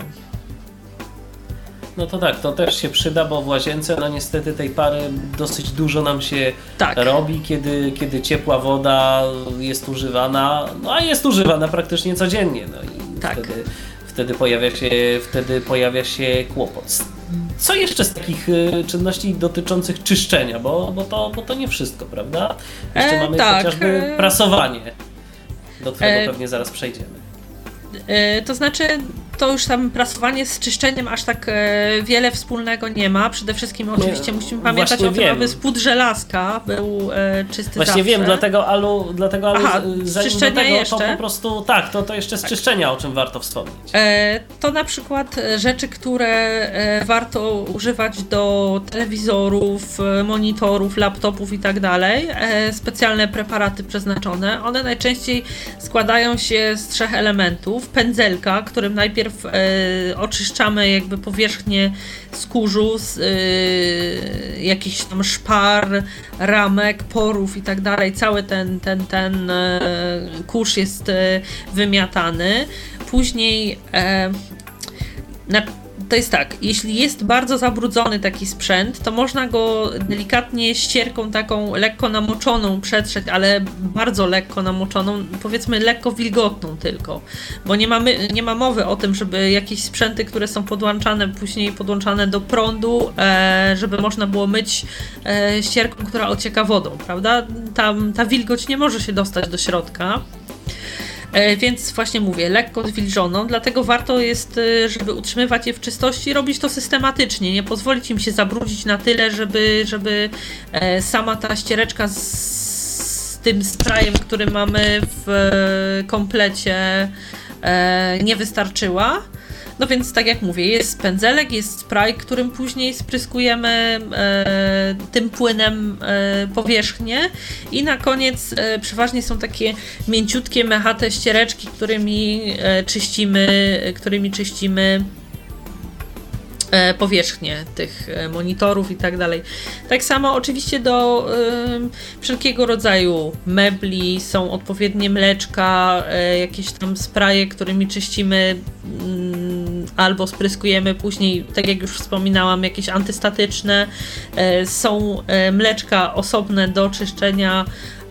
No to tak, to też się przyda, bo w łazience no niestety tej pary dosyć dużo nam się tak. robi, kiedy, kiedy ciepła woda jest używana, no a jest używana praktycznie codziennie, no i tak. wtedy, wtedy, pojawia się, wtedy pojawia się kłopot. Co jeszcze z takich czynności dotyczących czyszczenia, bo, bo, to, bo to nie wszystko, prawda? Jeszcze e, mamy tak. chociażby prasowanie, do którego e... pewnie zaraz przejdziemy. To znaczy, to już tam prasowanie z czyszczeniem aż tak e, wiele wspólnego nie ma. Przede wszystkim oczywiście nie, musimy pamiętać o tym, aby spód żelazka był e, czysty Właśnie zawsze. wiem, dlatego Alu, dlatego Alu Aha, zanim do tego, jeszcze? to po prostu, tak, to, to jeszcze z tak. czyszczenia, o czym warto wspomnieć. E, to na przykład rzeczy, które e, warto używać do telewizorów, monitorów, laptopów i tak dalej. E, specjalne preparaty przeznaczone. One najczęściej składają się z trzech elementów. Pędzelka, którym najpierw e, oczyszczamy jakby powierzchnię skórzu z e, jakichś tam szpar, ramek, porów i tak dalej. Cały ten, ten, ten e, kurz jest e, wymiatany. Później e, na To jest tak, jeśli jest bardzo zabrudzony taki sprzęt, to można go delikatnie ścierką taką lekko namoczoną przetrzeć, ale bardzo lekko namoczoną, powiedzmy lekko wilgotną tylko, bo nie, mamy, nie ma mowy o tym, żeby jakieś sprzęty, które są podłączane, później podłączane do prądu, e, żeby można było myć e, ścierką, która ocieka wodą, prawda? Tam ta wilgoć nie może się dostać do środka. Więc właśnie mówię, lekko zwilżoną, dlatego warto jest, żeby utrzymywać je w czystości, robić to systematycznie, nie pozwolić im się zabrudzić na tyle, żeby, żeby sama ta ściereczka z, z tym sprayem, który mamy w komplecie, nie wystarczyła. No więc tak jak mówię, jest pędzelek, jest spray, którym później spryskujemy e, tym płynem e, powierzchnię i na koniec e, przeważnie są takie mięciutkie, mechate ściereczki, którymi e, czyścimy, którymi czyścimy e, powierzchnię tych e, monitorów i tak dalej. Tak samo oczywiście do e, wszelkiego rodzaju mebli są odpowiednie mleczka, e, jakieś tam spraye, którymi czyścimy mm, albo spryskujemy później, tak jak już wspominałam, jakieś antystatyczne. E, są e, mleczka osobne do czyszczenia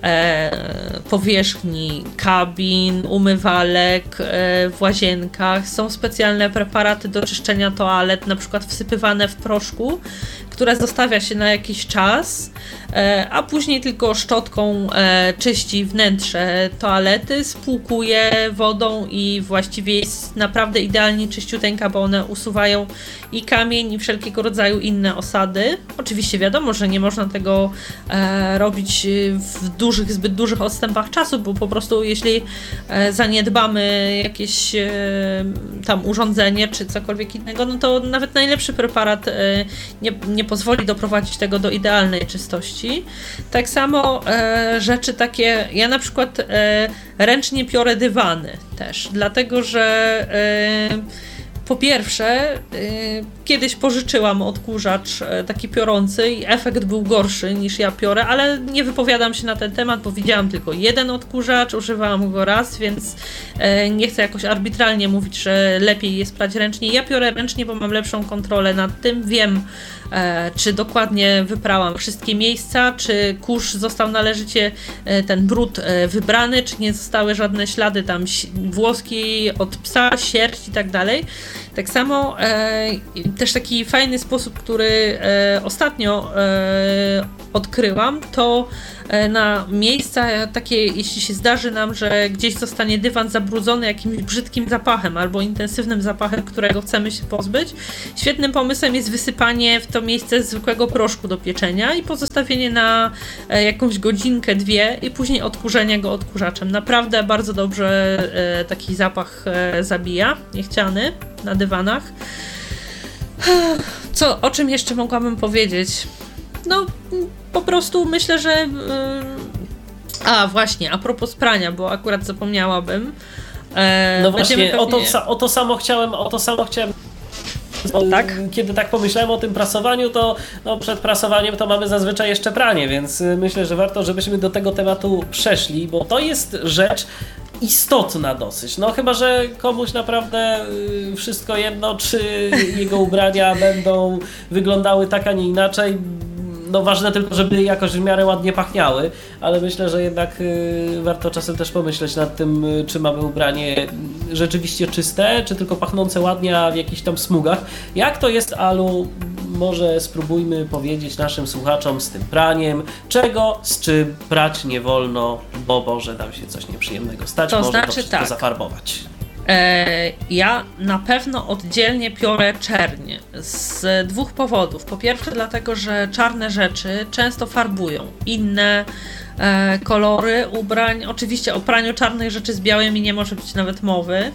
e, powierzchni kabin, umywalek e, w łazienkach. Są specjalne preparaty do czyszczenia toalet, na przykład wsypywane w proszku, które zostawia się na jakiś czas, e, a później tylko szczotką e, czyści wnętrze toalety, spłukuje wodą i właściwie jest naprawdę idealnie czyściuteńka, bo one usuwają i kamień, i wszelkiego rodzaju inne osady. Oczywiście wiadomo, że nie można tego e, robić w dużych, zbyt dużych odstępach czasu, bo po prostu jeśli zaniedbamy jakieś tam urządzenie czy cokolwiek innego, no to nawet najlepszy preparat nie, nie pozwoli doprowadzić tego do idealnej czystości. Tak samo rzeczy takie, ja na przykład ręcznie piorę dywany też, dlatego że po pierwsze, yy, kiedyś pożyczyłam odkurzacz yy, taki piorący i efekt był gorszy niż ja piorę, ale nie wypowiadam się na ten temat, bo widziałam tylko jeden odkurzacz, używałam go raz, więc yy, nie chcę jakoś arbitralnie mówić, że lepiej jest prać ręcznie. Ja piorę ręcznie, bo mam lepszą kontrolę nad tym, wiem, yy, czy dokładnie wyprałam wszystkie miejsca, czy kurz został należycie, yy, ten brud yy, wybrany, czy nie zostały żadne ślady tam włoski od psa, sierść i tak dalej. Tak samo e, też taki fajny sposób, który e, ostatnio e, odkryłam, to e, na miejsca takie, jeśli się zdarzy nam, że gdzieś zostanie dywan zabrudzony jakimś brzydkim zapachem albo intensywnym zapachem, którego chcemy się pozbyć, świetnym pomysłem jest wysypanie w to miejsce zwykłego proszku do pieczenia i pozostawienie na e, jakąś godzinkę, dwie i później odkurzenie go odkurzaczem. Naprawdę bardzo dobrze e, taki zapach e, zabija, niechciany na dywanach. Co, o czym jeszcze mogłabym powiedzieć? No, po prostu myślę, że... Yy... A, właśnie, a propos prania, bo akurat zapomniałabym. E, no właśnie, pewnie... o, to, o to samo chciałem, o to samo chciałem... Tak? Kiedy tak pomyślałem o tym prasowaniu, to no, przed prasowaniem to mamy zazwyczaj jeszcze pranie, więc myślę, że warto, żebyśmy do tego tematu przeszli, bo to jest rzecz istotna dosyć. No chyba, że komuś naprawdę wszystko jedno, czy jego ubrania będą wyglądały tak, a nie inaczej. No ważne tylko, żeby jakoś w miarę ładnie pachniały, ale myślę, że jednak y, warto czasem też pomyśleć nad tym, y, czy mamy ubranie rzeczywiście czyste, czy tylko pachnące ładnie, a w jakichś tam smugach. Jak to jest, Alu? Może spróbujmy powiedzieć naszym słuchaczom z tym praniem, czego, z czym prać nie wolno, bo może tam się coś nieprzyjemnego stać, to może znaczy to wszystko tak. zafarbować. Ja na pewno oddzielnie piorę czerń z dwóch powodów. Po pierwsze dlatego, że czarne rzeczy często farbują inne kolory ubrań. Oczywiście o praniu czarnych rzeczy z białymi nie może być nawet mowy.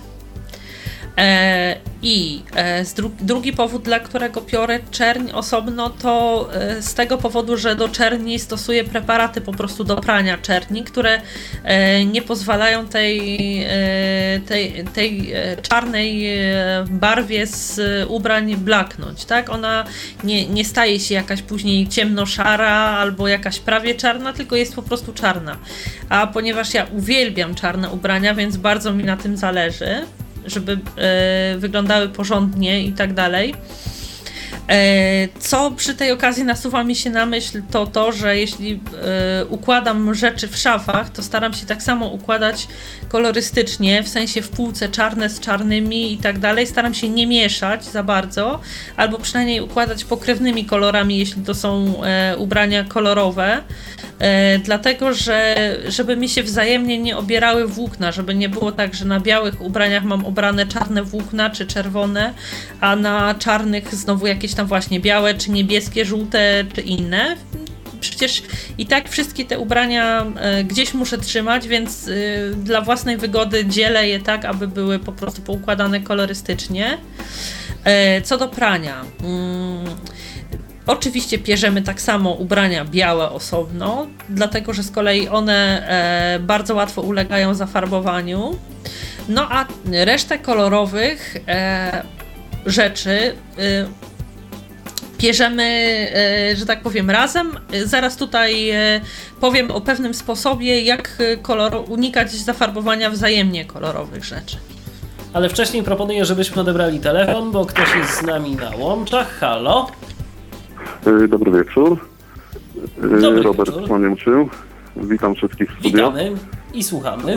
I dru- drugi powód, dla którego piorę czerń osobno, to z tego powodu, że do czerni stosuję preparaty po prostu do prania czerni, które nie pozwalają tej, tej, tej czarnej barwie z ubrań blaknąć, tak? Ona nie, nie staje się jakaś później ciemnoszara albo jakaś prawie czarna, tylko jest po prostu czarna. A ponieważ ja uwielbiam czarne ubrania, więc bardzo mi na tym zależy, żeby e, wyglądały porządnie i tak dalej. E, co przy tej okazji nasuwa mi się na myśl, to to, że jeśli e, układam rzeczy w szafach, to staram się tak samo układać kolorystycznie, w sensie w półce czarne z czarnymi i tak dalej. Staram się nie mieszać za bardzo, albo przynajmniej układać pokrewnymi kolorami, jeśli to są e, ubrania kolorowe. E, dlatego, że żeby mi się wzajemnie nie obierały włókna, żeby nie było tak, że na białych ubraniach mam obrane czarne włókna czy czerwone, a na czarnych znowu jakieś tam właśnie białe czy niebieskie, żółte czy inne. Przecież i tak wszystkie te ubrania e, gdzieś muszę trzymać, więc e, dla własnej wygody dzielę je tak, aby były po prostu poukładane kolorystycznie. E, co do prania. Mm, Oczywiście pierzemy tak samo ubrania białe osobno, dlatego że z kolei one e, bardzo łatwo ulegają zafarbowaniu. No a resztę kolorowych e, rzeczy e, pierzemy, e, że tak powiem, razem. Zaraz tutaj e, powiem o pewnym sposobie, jak kolor, unikać zafarbowania wzajemnie kolorowych rzeczy. Ale wcześniej proponuję, żebyśmy odebrali telefon, bo ktoś jest z nami na łączach. Halo? Dobry wieczór. Dobry Robert wieczór. Kłaniemczył. Witam wszystkich w studio. Witamy i słuchamy.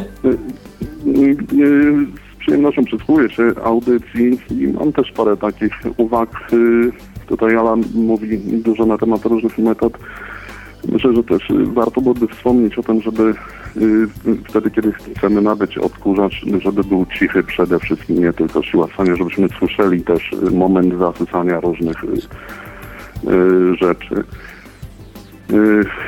Z przyjemnością przysłuchuję się audycji i mam też parę takich uwag. Tutaj Alan mówi dużo na temat różnych metod. Myślę, że też warto byłoby wspomnieć o tym, żeby wtedy, kiedy chcemy nabyć odkurzacz, żeby był cichy przede wszystkim, nie tylko siła stania, żebyśmy słyszeli też moment zasysania różnych rzeczy.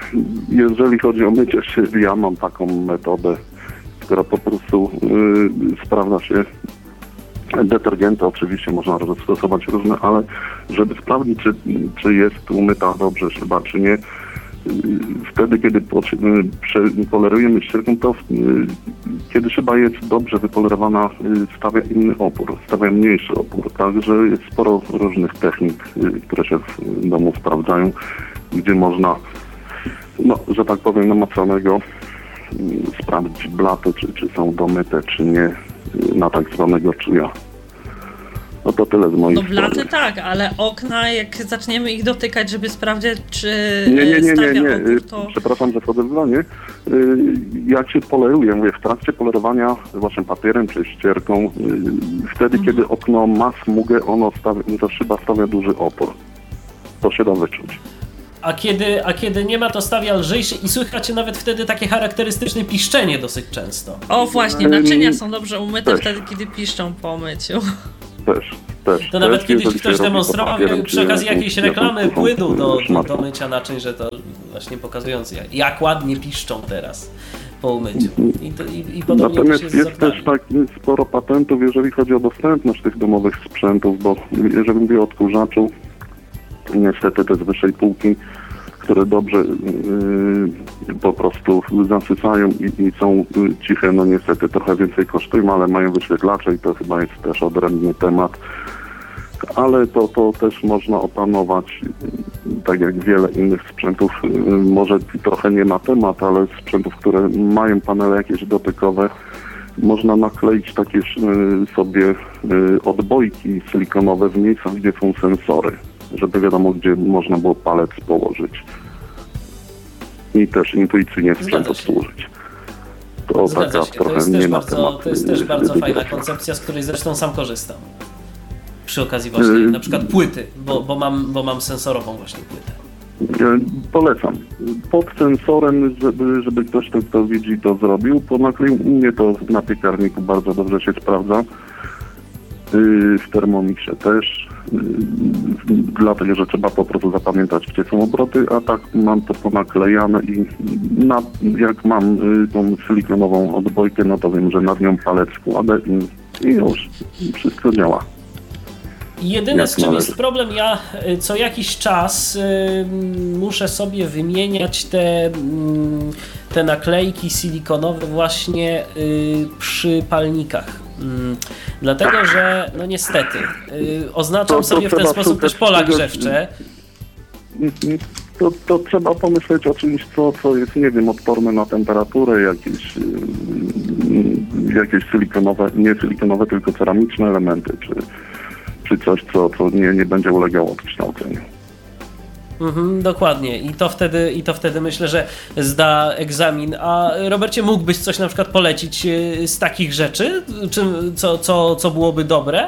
jeżeli chodzi o mycie szyb, ja mam taką metodę, która po prostu y, sprawdza się. Detergenty oczywiście można stosować różne, ale żeby sprawdzić, czy, czy jest umyta dobrze szyba, czy nie, wtedy, kiedy polerujemy ścierką, to kiedy szyba jest dobrze wypolerowana, stawia inny opór, stawia mniejszy opór. Także jest sporo różnych technik, które się w domu sprawdzają, gdzie można, no, że tak powiem, namacalnego sprawdzić blaty, czy, czy są domyte, czy nie, na tak zwanego czuja. No to tyle z mojej No blaty strony. tak, ale okna, jak zaczniemy ich dotykać, żeby sprawdzić, czy Nie, nie, nie, stawia nie, nie. opór, to... Przepraszam, że wchodzę w zdanie. Jak się poleruje, mówię, w trakcie polerowania właśnie papierem czy ścierką, wtedy, Mhm. kiedy okno ma smugę, ono stawia, ta szyba stawia duży opór. To się da wyczuć. A kiedy, a kiedy nie ma, to stawia lżejszy i słychać nawet wtedy takie charakterystyczne piszczenie dosyć często. O właśnie, Ym, naczynia są dobrze umyte też. wtedy, kiedy piszczą po myciu. Też, też. To nawet też, kiedyś jeżeli ktoś się robi demonstrował to papierem, przy czy okazji jakąś- jakiejś reklamy jakąś płynu do, do, szmatką. do mycia naczyń, że to właśnie pokazujące jak, jak ładnie piszczą teraz po umyciu. I, to, i, i podobnie Natomiast też jest, jest z oknami. też tak sporo patentów, jeżeli chodzi o dostępność tych domowych sprzętów, bo jeżeli mówię o odkurzaczu, niestety te z wyższej półki, które dobrze yy, po prostu zasysają i, i są yy, ciche, no niestety trochę więcej kosztują, ale mają wyświetlacze i to chyba jest też odrębny temat. Ale to, to też można opanować, yy, tak jak wiele innych sprzętów, yy, może trochę nie na temat, ale sprzętów, które mają panele jakieś dotykowe, można nakleić takie yy, sobie yy, odbojki silikonowe w miejscach, gdzie są sensory, żeby wiadomo, gdzie można było palec położyć. I też intuicyjnie sprzęt Zgadza się. obsłużyć. To Zgadza taka się, to trochę jest, nie też na bardzo, temat. to jest też yy, bardzo fajna dyskusji. koncepcja, z której zresztą sam korzystam. Przy okazji właśnie Yy, na przykład płyty, bo, bo, mam, bo mam sensorową właśnie płytę. E, Polecam. Pod sensorem, żeby, żeby ktoś, kto to widzi, to zrobił. Po nakleił u mnie to na piekarniku bardzo dobrze się sprawdza. Yy, W Thermomixie też. Yy, Dlatego, że trzeba po prostu zapamiętać, gdzie są obroty, a tak mam to ponaklejane i na, jak mam yy, tą silikonową odbojkę, no to wiem, że nad nią palec kładę i, i już wszystko działa. Jedyne, Jak z czym należy. jest problem, ja y, co jakiś czas y, muszę sobie wymieniać te, mm, te naklejki silikonowe właśnie y, przy palnikach. Mm, Dlatego, że no niestety y, oznaczam To- to sobie w ten trzeba sposób też szukać pola czegoś- grzewcze. Mhm. To, to trzeba pomyśleć o czymś, co, co jest, nie wiem, odporne na temperaturę, jakieś, yy, jakieś silikonowe, nie silikonowe, tylko ceramiczne elementy, czy, czy coś, co, co nie, nie będzie ulegało odkształceniu. Mhm, dokładnie. I to wtedy, i to wtedy myślę, że zda egzamin. A Robercie, mógłbyś coś na przykład polecić y, z takich rzeczy? Czy, co, co, co byłoby dobre?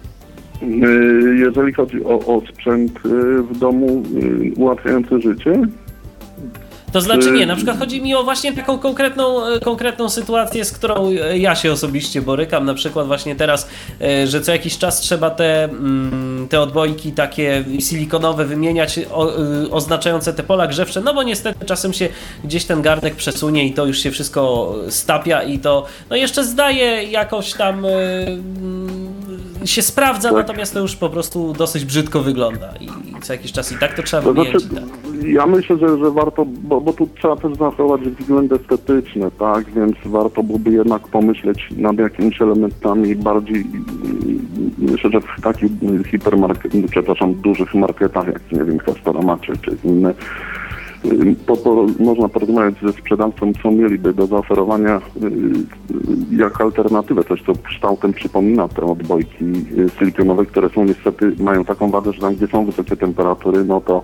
Yy, Jeżeli chodzi o, o sprzęt yy, w domu yy, ułatwiający życie, To znaczy nie, Czy- na przykład chodzi mi o właśnie taką konkretną, e, konkretną sytuację, z którą e, ja się osobiście borykam, na przykład właśnie teraz, e, że co jakiś czas trzeba te, mm, te odbojki takie silikonowe wymieniać, o, y, oznaczające te pola grzewcze, no bo niestety czasem się gdzieś ten garnek przesunie i to już się wszystko stapia i to no jeszcze zdaje jakoś tam e, mm, się sprawdza, Tak. natomiast to już po prostu dosyć brzydko wygląda i, i co jakiś czas i tak to trzeba to wymieniać. znaczy, i tak. ja myślę, że, że warto, bo, bo tu trzeba też zachować względy estetyczne, tak, więc warto byłoby jednak pomyśleć nad jakimiś elementami bardziej, myślę, że w takich hipermarketach, przepraszam, dużych marketach, jak nie wiem, Castorama czy, czy inne, po, po, można porozmawiać ze sprzedawcą, co mieliby do zaoferowania y, jak alternatywę, coś co kształtem przypomina te odbojki y, silikonowe, które są niestety, mają taką wadę, że tam gdzie są wysokie temperatury, no to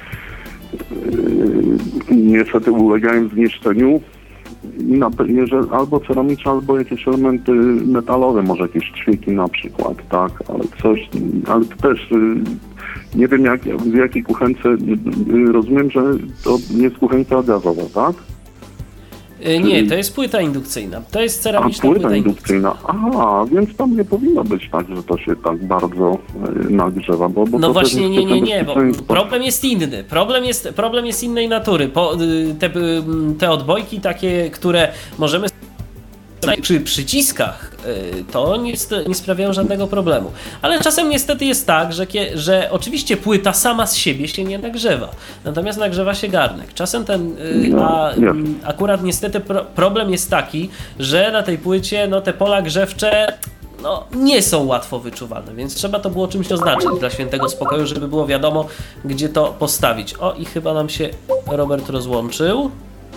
y, niestety ulegają zniszczeniu. I na, jeżeli, albo ceramiczne, albo jakieś elementy metalowe, może jakieś ćwieki na przykład, tak, ale coś, ale to też y, nie wiem jak, w jakiej kuchence, y, rozumiem, że to nie jest kuchenka gazowa, tak? Y, Nie, to jest płyta indukcyjna. To jest A, ceramiczna płyta płyta indukcyjna. indukcyjna. Aha, więc tam nie powinno być tak, że to się tak bardzo y, nagrzewa, bo, bo No to właśnie, też nie, jest nie, nie, bo bezpieczeństwo. problem jest inny. Problem jest, problem jest innej natury. Po, y, te, y, te odbojki takie, które możemy przy przyciskach, y, to nie, nie sprawiają żadnego problemu. Ale czasem niestety jest tak, że, kie, że oczywiście płyta sama z siebie się nie nagrzewa. Natomiast nagrzewa się garnek. Czasem ten, y, No, a jest. m, akurat niestety pro, problem jest taki, że na tej płycie no, te pola grzewcze no, nie są łatwo wyczuwalne, więc trzeba to było czymś oznaczyć dla świętego spokoju, żeby było wiadomo, gdzie to postawić. O, i chyba nam się Robert rozłączył.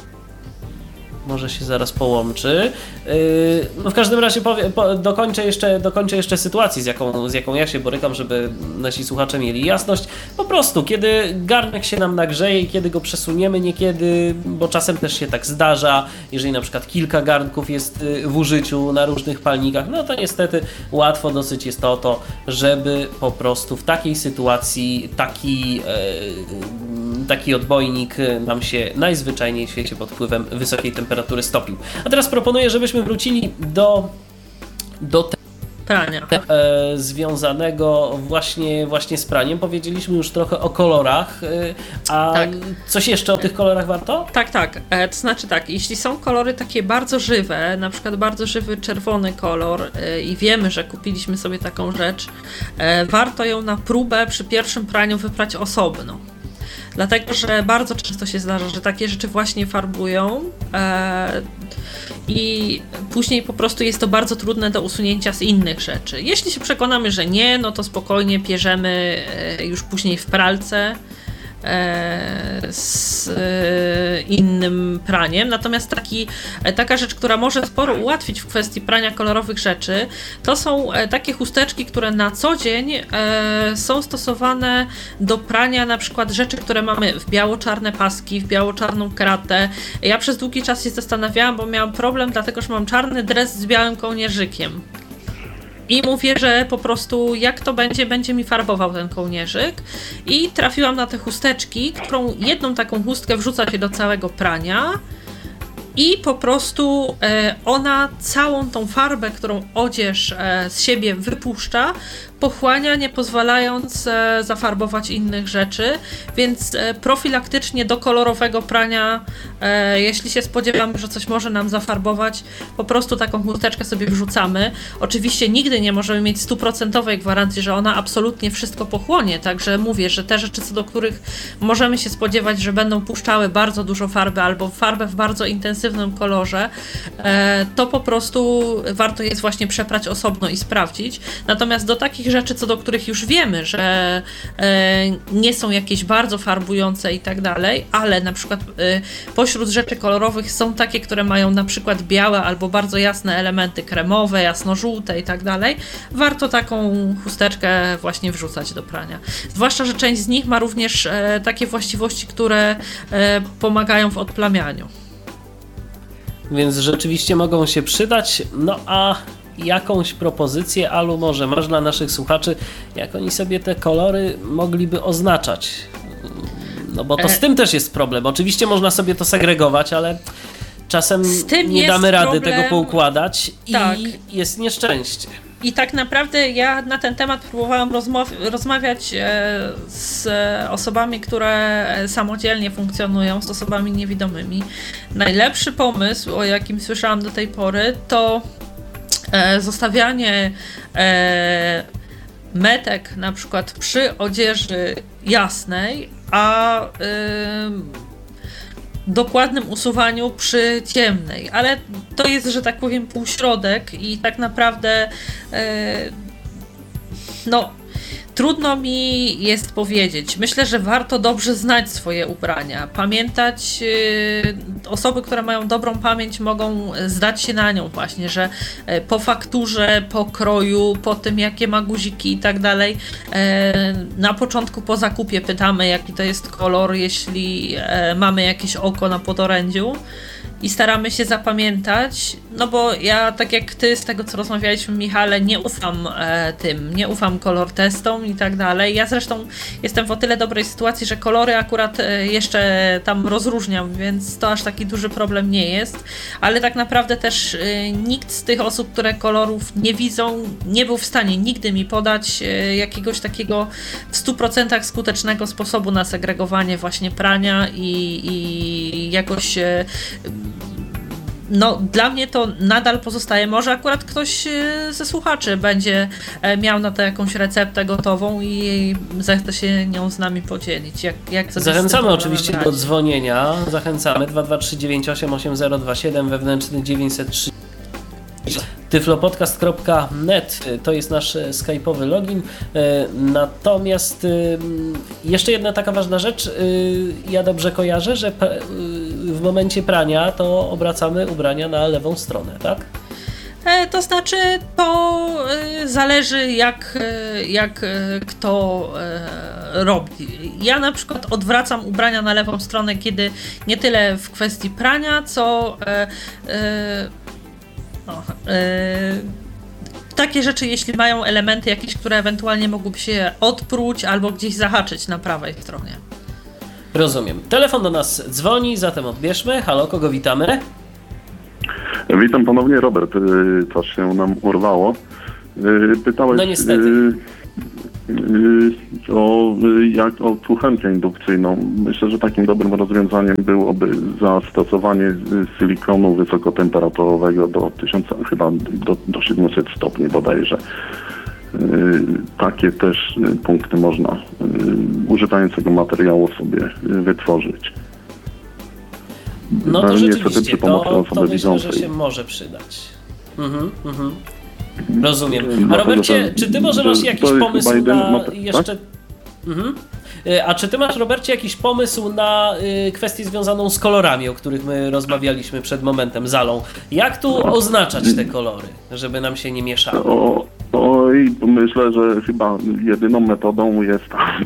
Może się zaraz połączy. Yy, no w każdym razie powie, po, dokończę, jeszcze, dokończę jeszcze sytuację, z jaką, z jaką ja się borykam, żeby nasi słuchacze mieli jasność. Po prostu, kiedy garnek się nam nagrzeje i kiedy go przesuniemy niekiedy, bo czasem też się tak zdarza, jeżeli na przykład kilka garnków jest w użyciu na różnych palnikach, no to niestety łatwo dosyć jest o to, żeby po prostu w takiej sytuacji taki, yy, taki odbojnik nam się najzwyczajniej w świecie pod wpływem wysokiej temperatury stopił. A teraz proponuję, żebyśmy wrócili do, do te, Prania. e, związanego właśnie, właśnie z praniem. Powiedzieliśmy już trochę o kolorach, e, a Tak. coś jeszcze o tych kolorach warto? Tak, tak. E, to znaczy tak, jeśli są kolory takie bardzo żywe, na przykład bardzo żywy czerwony kolor e, i wiemy, że kupiliśmy sobie taką rzecz, e, warto ją na próbę przy pierwszym praniu wyprać osobno. Dlatego, że bardzo często się zdarza, że takie rzeczy właśnie farbują e, i później po prostu jest to bardzo trudne do usunięcia z innych rzeczy. Jeśli się przekonamy, że nie, no to spokojnie pierzemy e, już później w pralce e, z e, innym praniem. Natomiast taki, e, taka rzecz, która może sporo ułatwić w kwestii prania kolorowych rzeczy, to są e, takie chusteczki, które na co dzień e, są stosowane do prania na przykład rzeczy, które mamy w biało-czarne paski, w biało-czarną kratę. Ja przez długi czas się zastanawiałam, bo miałam problem, dlatego że mam czarny dres z białym kołnierzykiem. I mówię, że po prostu jak to będzie, będzie mi farbował ten kołnierzyk. I trafiłam na te chusteczki, którą jedną taką chustkę wrzuca się do całego prania i po prostu e, ona całą tą farbę, którą odzież e, z siebie wypuszcza, pochłania, nie pozwalając e, zafarbować innych rzeczy, więc e, profilaktycznie do kolorowego prania, e, jeśli się spodziewamy, że coś może nam zafarbować, po prostu taką chusteczkę sobie wrzucamy. Oczywiście nigdy nie możemy mieć stuprocentowej gwarancji, że ona absolutnie wszystko pochłonie, także mówię, że te rzeczy, co do których możemy się spodziewać, że będą puszczały bardzo dużo farby albo farbę w bardzo intensywnym kolorze, e, to po prostu warto jest właśnie przeprać osobno i sprawdzić. Natomiast do takich rzeczy, co do których już wiemy, że e, nie są jakieś bardzo farbujące i tak dalej, ale na przykład e, pośród rzeczy kolorowych są takie, które mają na przykład białe albo bardzo jasne elementy kremowe, jasno-żółte i tak dalej, warto taką chusteczkę właśnie wrzucać do prania. Zwłaszcza, że część z nich ma również e, takie właściwości, które e, pomagają w odplamianiu. Więc rzeczywiście mogą się przydać. No a jakąś propozycję, Alu, może masz dla naszych słuchaczy, jak oni sobie te kolory mogliby oznaczać? No bo to z tym też jest problem. Oczywiście można sobie to segregować, ale czasem nie damy rady problem. tego poukładać i Tak. jest nieszczęście. I tak naprawdę ja na ten temat próbowałam rozmaw- rozmawiać e, z osobami, które samodzielnie funkcjonują, z osobami niewidomymi. Najlepszy pomysł, o jakim słyszałam do tej pory, to e, zostawianie e, metek na przykład przy odzieży jasnej, a e, dokładnym usuwaniu przy ciemnej, ale to jest, że tak powiem, półśrodek i tak naprawdę e, no trudno mi jest powiedzieć. Myślę, że warto dobrze znać swoje ubrania, pamiętać, e, osoby, które mają dobrą pamięć, mogą zdać się na nią właśnie, że e, po fakturze, po kroju, po tym jakie ma guziki i tak dalej, e, na początku po zakupie pytamy, jaki to jest kolor, jeśli e, mamy jakieś oko na podorędziu i staramy się zapamiętać, no bo ja, tak jak ty, z tego co rozmawialiśmy, Michale, nie ufam e, tym, nie ufam kolor testom i tak dalej. Ja zresztą jestem w o tyle dobrej sytuacji, że kolory akurat e, jeszcze tam rozróżniam, więc to aż taki duży problem nie jest, ale tak naprawdę też e, nikt z tych osób, które kolorów nie widzą, nie był w stanie nigdy mi podać e, jakiegoś takiego w stu procentach skutecznego sposobu na segregowanie właśnie prania i, i jakoś e, no dla mnie to nadal pozostaje. Może akurat ktoś ze słuchaczy będzie miał na to jakąś receptę gotową i zechce się nią z nami podzielić. Jak, jak Zachęcamy oczywiście do dzwonienia. Zachęcamy dwa dwa trzy dziewięć osiem osiem zero dwa siedem, wewnętrzny dziewięćset trzy. tyflopodcast kropka net to jest nasz skype'owy login. Natomiast jeszcze jedna taka ważna rzecz. Ja dobrze kojarzę, że w momencie prania to obracamy ubrania na lewą stronę, tak? To znaczy, to zależy jak, jak kto robi. Ja na przykład odwracam ubrania na lewą stronę, kiedy nie tyle w kwestii prania, co No, yy, takie rzeczy, jeśli mają elementy jakieś, które ewentualnie mogłyby się odpróć albo gdzieś zahaczyć na prawej stronie. Rozumiem. Telefon do nas dzwoni, zatem odbierzmy. Halo, kogo witamy? Witam ponownie, Robert. Coś się nam urwało. Pytałeś... No niestety. O, jak, o kuchenkę indukcyjną. Myślę, że takim dobrym rozwiązaniem byłoby zastosowanie silikonu wysokotemperaturowego do tysiąca, chyba do, do siedmiuset stopni bodajże. Takie też punkty można używając tego materiału sobie wytworzyć. No to no, rzeczywiście, to, to myślę, widzącej. że się może przydać. Mhm, mhm. Rozumiem. A Robercie, czy ty może masz jakiś pomysł na jeszcze... Mhm. A czy ty masz, Robercie, jakiś pomysł na y, kwestię związaną z kolorami, o których my rozmawialiśmy przed momentem, Zalą? Jak tu oznaczać te kolory, żeby nam się nie mieszały? O, oj, myślę, że chyba jedyną metodą jest,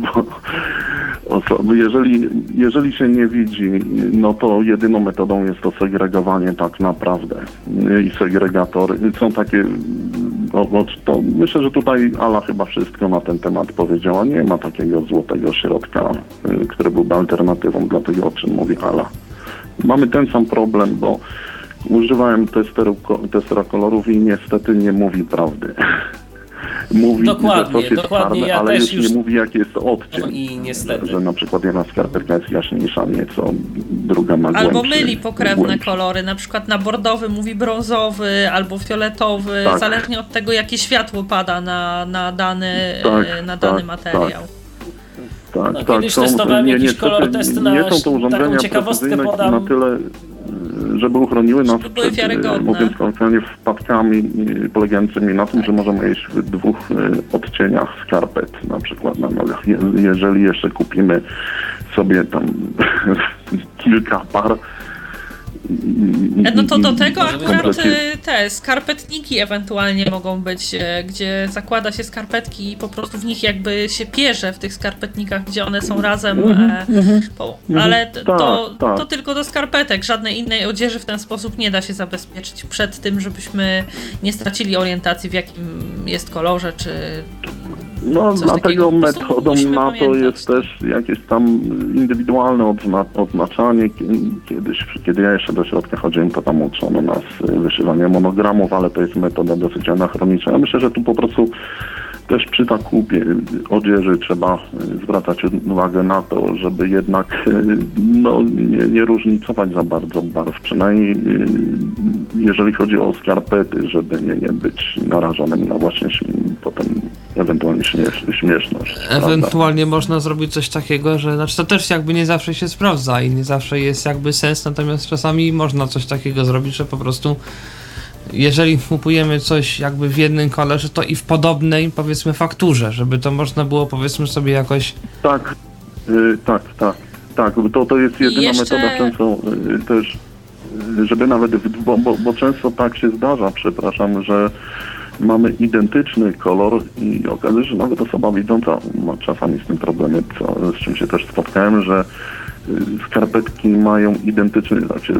bo jeżeli, jeżeli się nie widzi, no to jedyną metodą jest to segregowanie tak naprawdę. I segregatory są takie, no, to myślę, że tutaj Ala chyba wszystko na ten temat powiedziała. Nie ma takiego złotego środka, który byłby alternatywą dla tego, o czym mówi Ala. Mamy ten sam problem, bo używałem testeru, testera kolorów i niestety nie mówi prawdy. Mówi, dokładnie, że coś jest dokładnie. czarne, Ja ale też już nie mówi, jaki jest odcień. I niestety. Że na przykład jedna skarpetka jest jaśniejsza nieco, druga ma głębszy. Albo myli pokrewne głębszy. kolory, na przykład na bordowy mówi brązowy albo fioletowy, tak. Zależnie od tego, jakie światło pada na, na dany, tak, na dany tak, materiał. Tak. Tak, no, tak, kiedyś są, testowałem nie, jakiś niestety, kolor test na nie są to urządzenia taką ciekawostkę precyzyjne podam. na tyle, żeby uchroniły nas Żeby były przed, wiarygodne. mówiąc kolokwialnie, wpadkami polegającymi na tym, że możemy jeść w dwóch odcieniach skarpet, na przykład na nogach. Je, jeżeli jeszcze kupimy sobie tam kilka par, No to do tego akurat kompletnie... te skarpetniki ewentualnie mogą być, gdzie zakłada się skarpetki i po prostu w nich jakby się pierze w tych skarpetnikach, gdzie one są razem, mm-hmm. po, ale to, tak, to, tak. to tylko do skarpetek. Żadnej innej odzieży w ten sposób nie da się zabezpieczyć przed tym, żebyśmy nie stracili orientacji, w jakim jest kolorze, czy No dlatego metodą na to pamiętać. jest też jakieś tam indywidualne odzna oznaczanie. Kiedyś, kiedy ja jeszcze do środka chodziłem, to tam uczono nas wyszywania monogramów, ale to jest metoda dosyć anachroniczna. Ja myślę, że tu po prostu też przy zakupie odzieży trzeba zwracać uwagę na to, żeby jednak no, nie, nie różnicować za bardzo barw. Przynajmniej jeżeli chodzi o skarpety, żeby nie, nie być narażonym na właśnie potem ewentualnie śmiesz, śmieszność. Ewentualnie prawda? Można zrobić coś takiego, że znaczy to też jakby nie zawsze się sprawdza i nie zawsze jest jakby sens, natomiast czasami można coś takiego zrobić, że po prostu jeżeli kupujemy coś jakby w jednym kolorze, to i w podobnej, powiedzmy, fakturze, żeby to można było, powiedzmy sobie jakoś... Tak, yy, tak, tak, tak, to, to jest jedyna jeszcze... metoda często yy, też, yy, żeby nawet, bo, bo, bo często tak się zdarza, przepraszam, że mamy identyczny kolor i okazuje się, że nawet osoba widząca ma czasami z tym problemy, co, z czym się też spotkałem, że skarpetki mają identyczny, znaczy,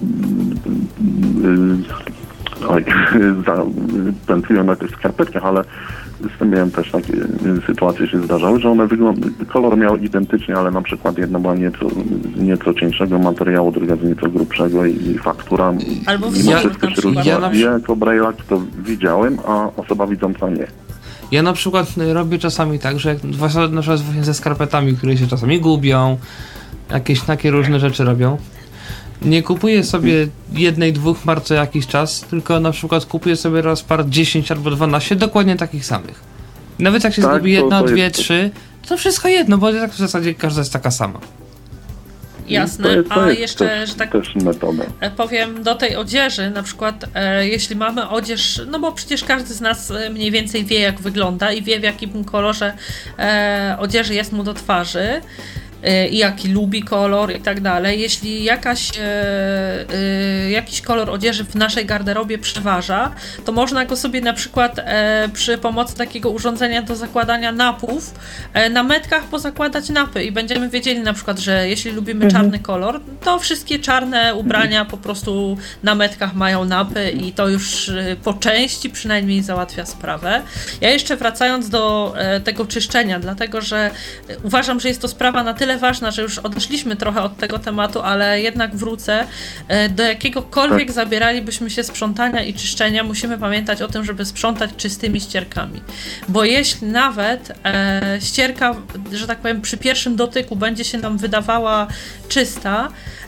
oj, pętlują na tych skarpetkach, ale z tym miałem też takie sytuacje się zdarzały, że one wyglądały, kolor miał identycznie, ale na przykład jedna była nieco, nieco cieńszego materiału, druga z nieco grubszego i faktura. Albo mimo wzór wszystko na się przykład. różniła. Ja na Ja jako braille'ak to widziałem, a osoba widząca nie. Ja na przykład robię czasami tak, że jak, na przykład właśnie ze skarpetami, które się czasami gubią, jakieś takie różne rzeczy robią, nie kupuję sobie jednej, dwóch mar co jakiś czas, tylko na przykład kupuję sobie raz par dziesięć albo dwanaście dokładnie takich samych. Nawet jak się Tak, zgubi to- jedna, to dwie, jest- trzy, to wszystko jedno, bo tak w zasadzie każda jest taka sama. Jasne, To jest, to a jest jeszcze, też, że tak też metoda. e, powiem, do tej odzieży, na przykład e, jeśli mamy odzież, no bo przecież każdy z nas e, mniej więcej wie, jak wygląda i wie, w jakim kolorze e, odzieży jest mu do twarzy e, i jaki lubi kolor i tak dalej. Jeśli jakaś, e, e, jakiś kolor odzieży w naszej garderobie przeważa, to można go sobie na przykład e, przy pomocy takiego urządzenia do zakładania napów e, na metkach pozakładać napy i będziemy wiedzieli na przykład, że jeśli lubimy czarny kolor, to wszystkie czarne ubrania po prostu na metkach mają napy i to już e, po części przynajmniej załatwia sprawę. Ja jeszcze wracając do e, tego czyszczenia, dlatego że e, uważam, że jest to sprawa na tyle ważna, że już odeszliśmy trochę od tego tematu, ale jednak wrócę. E, do jakiegokolwiek Tak. zabieralibyśmy się sprzątania i czyszczenia, musimy pamiętać o tym, żeby sprzątać czystymi ścierkami. Bo jeśli nawet e, ścierka, że tak powiem, przy pierwszym dotyku będzie się nam wydawała czysta,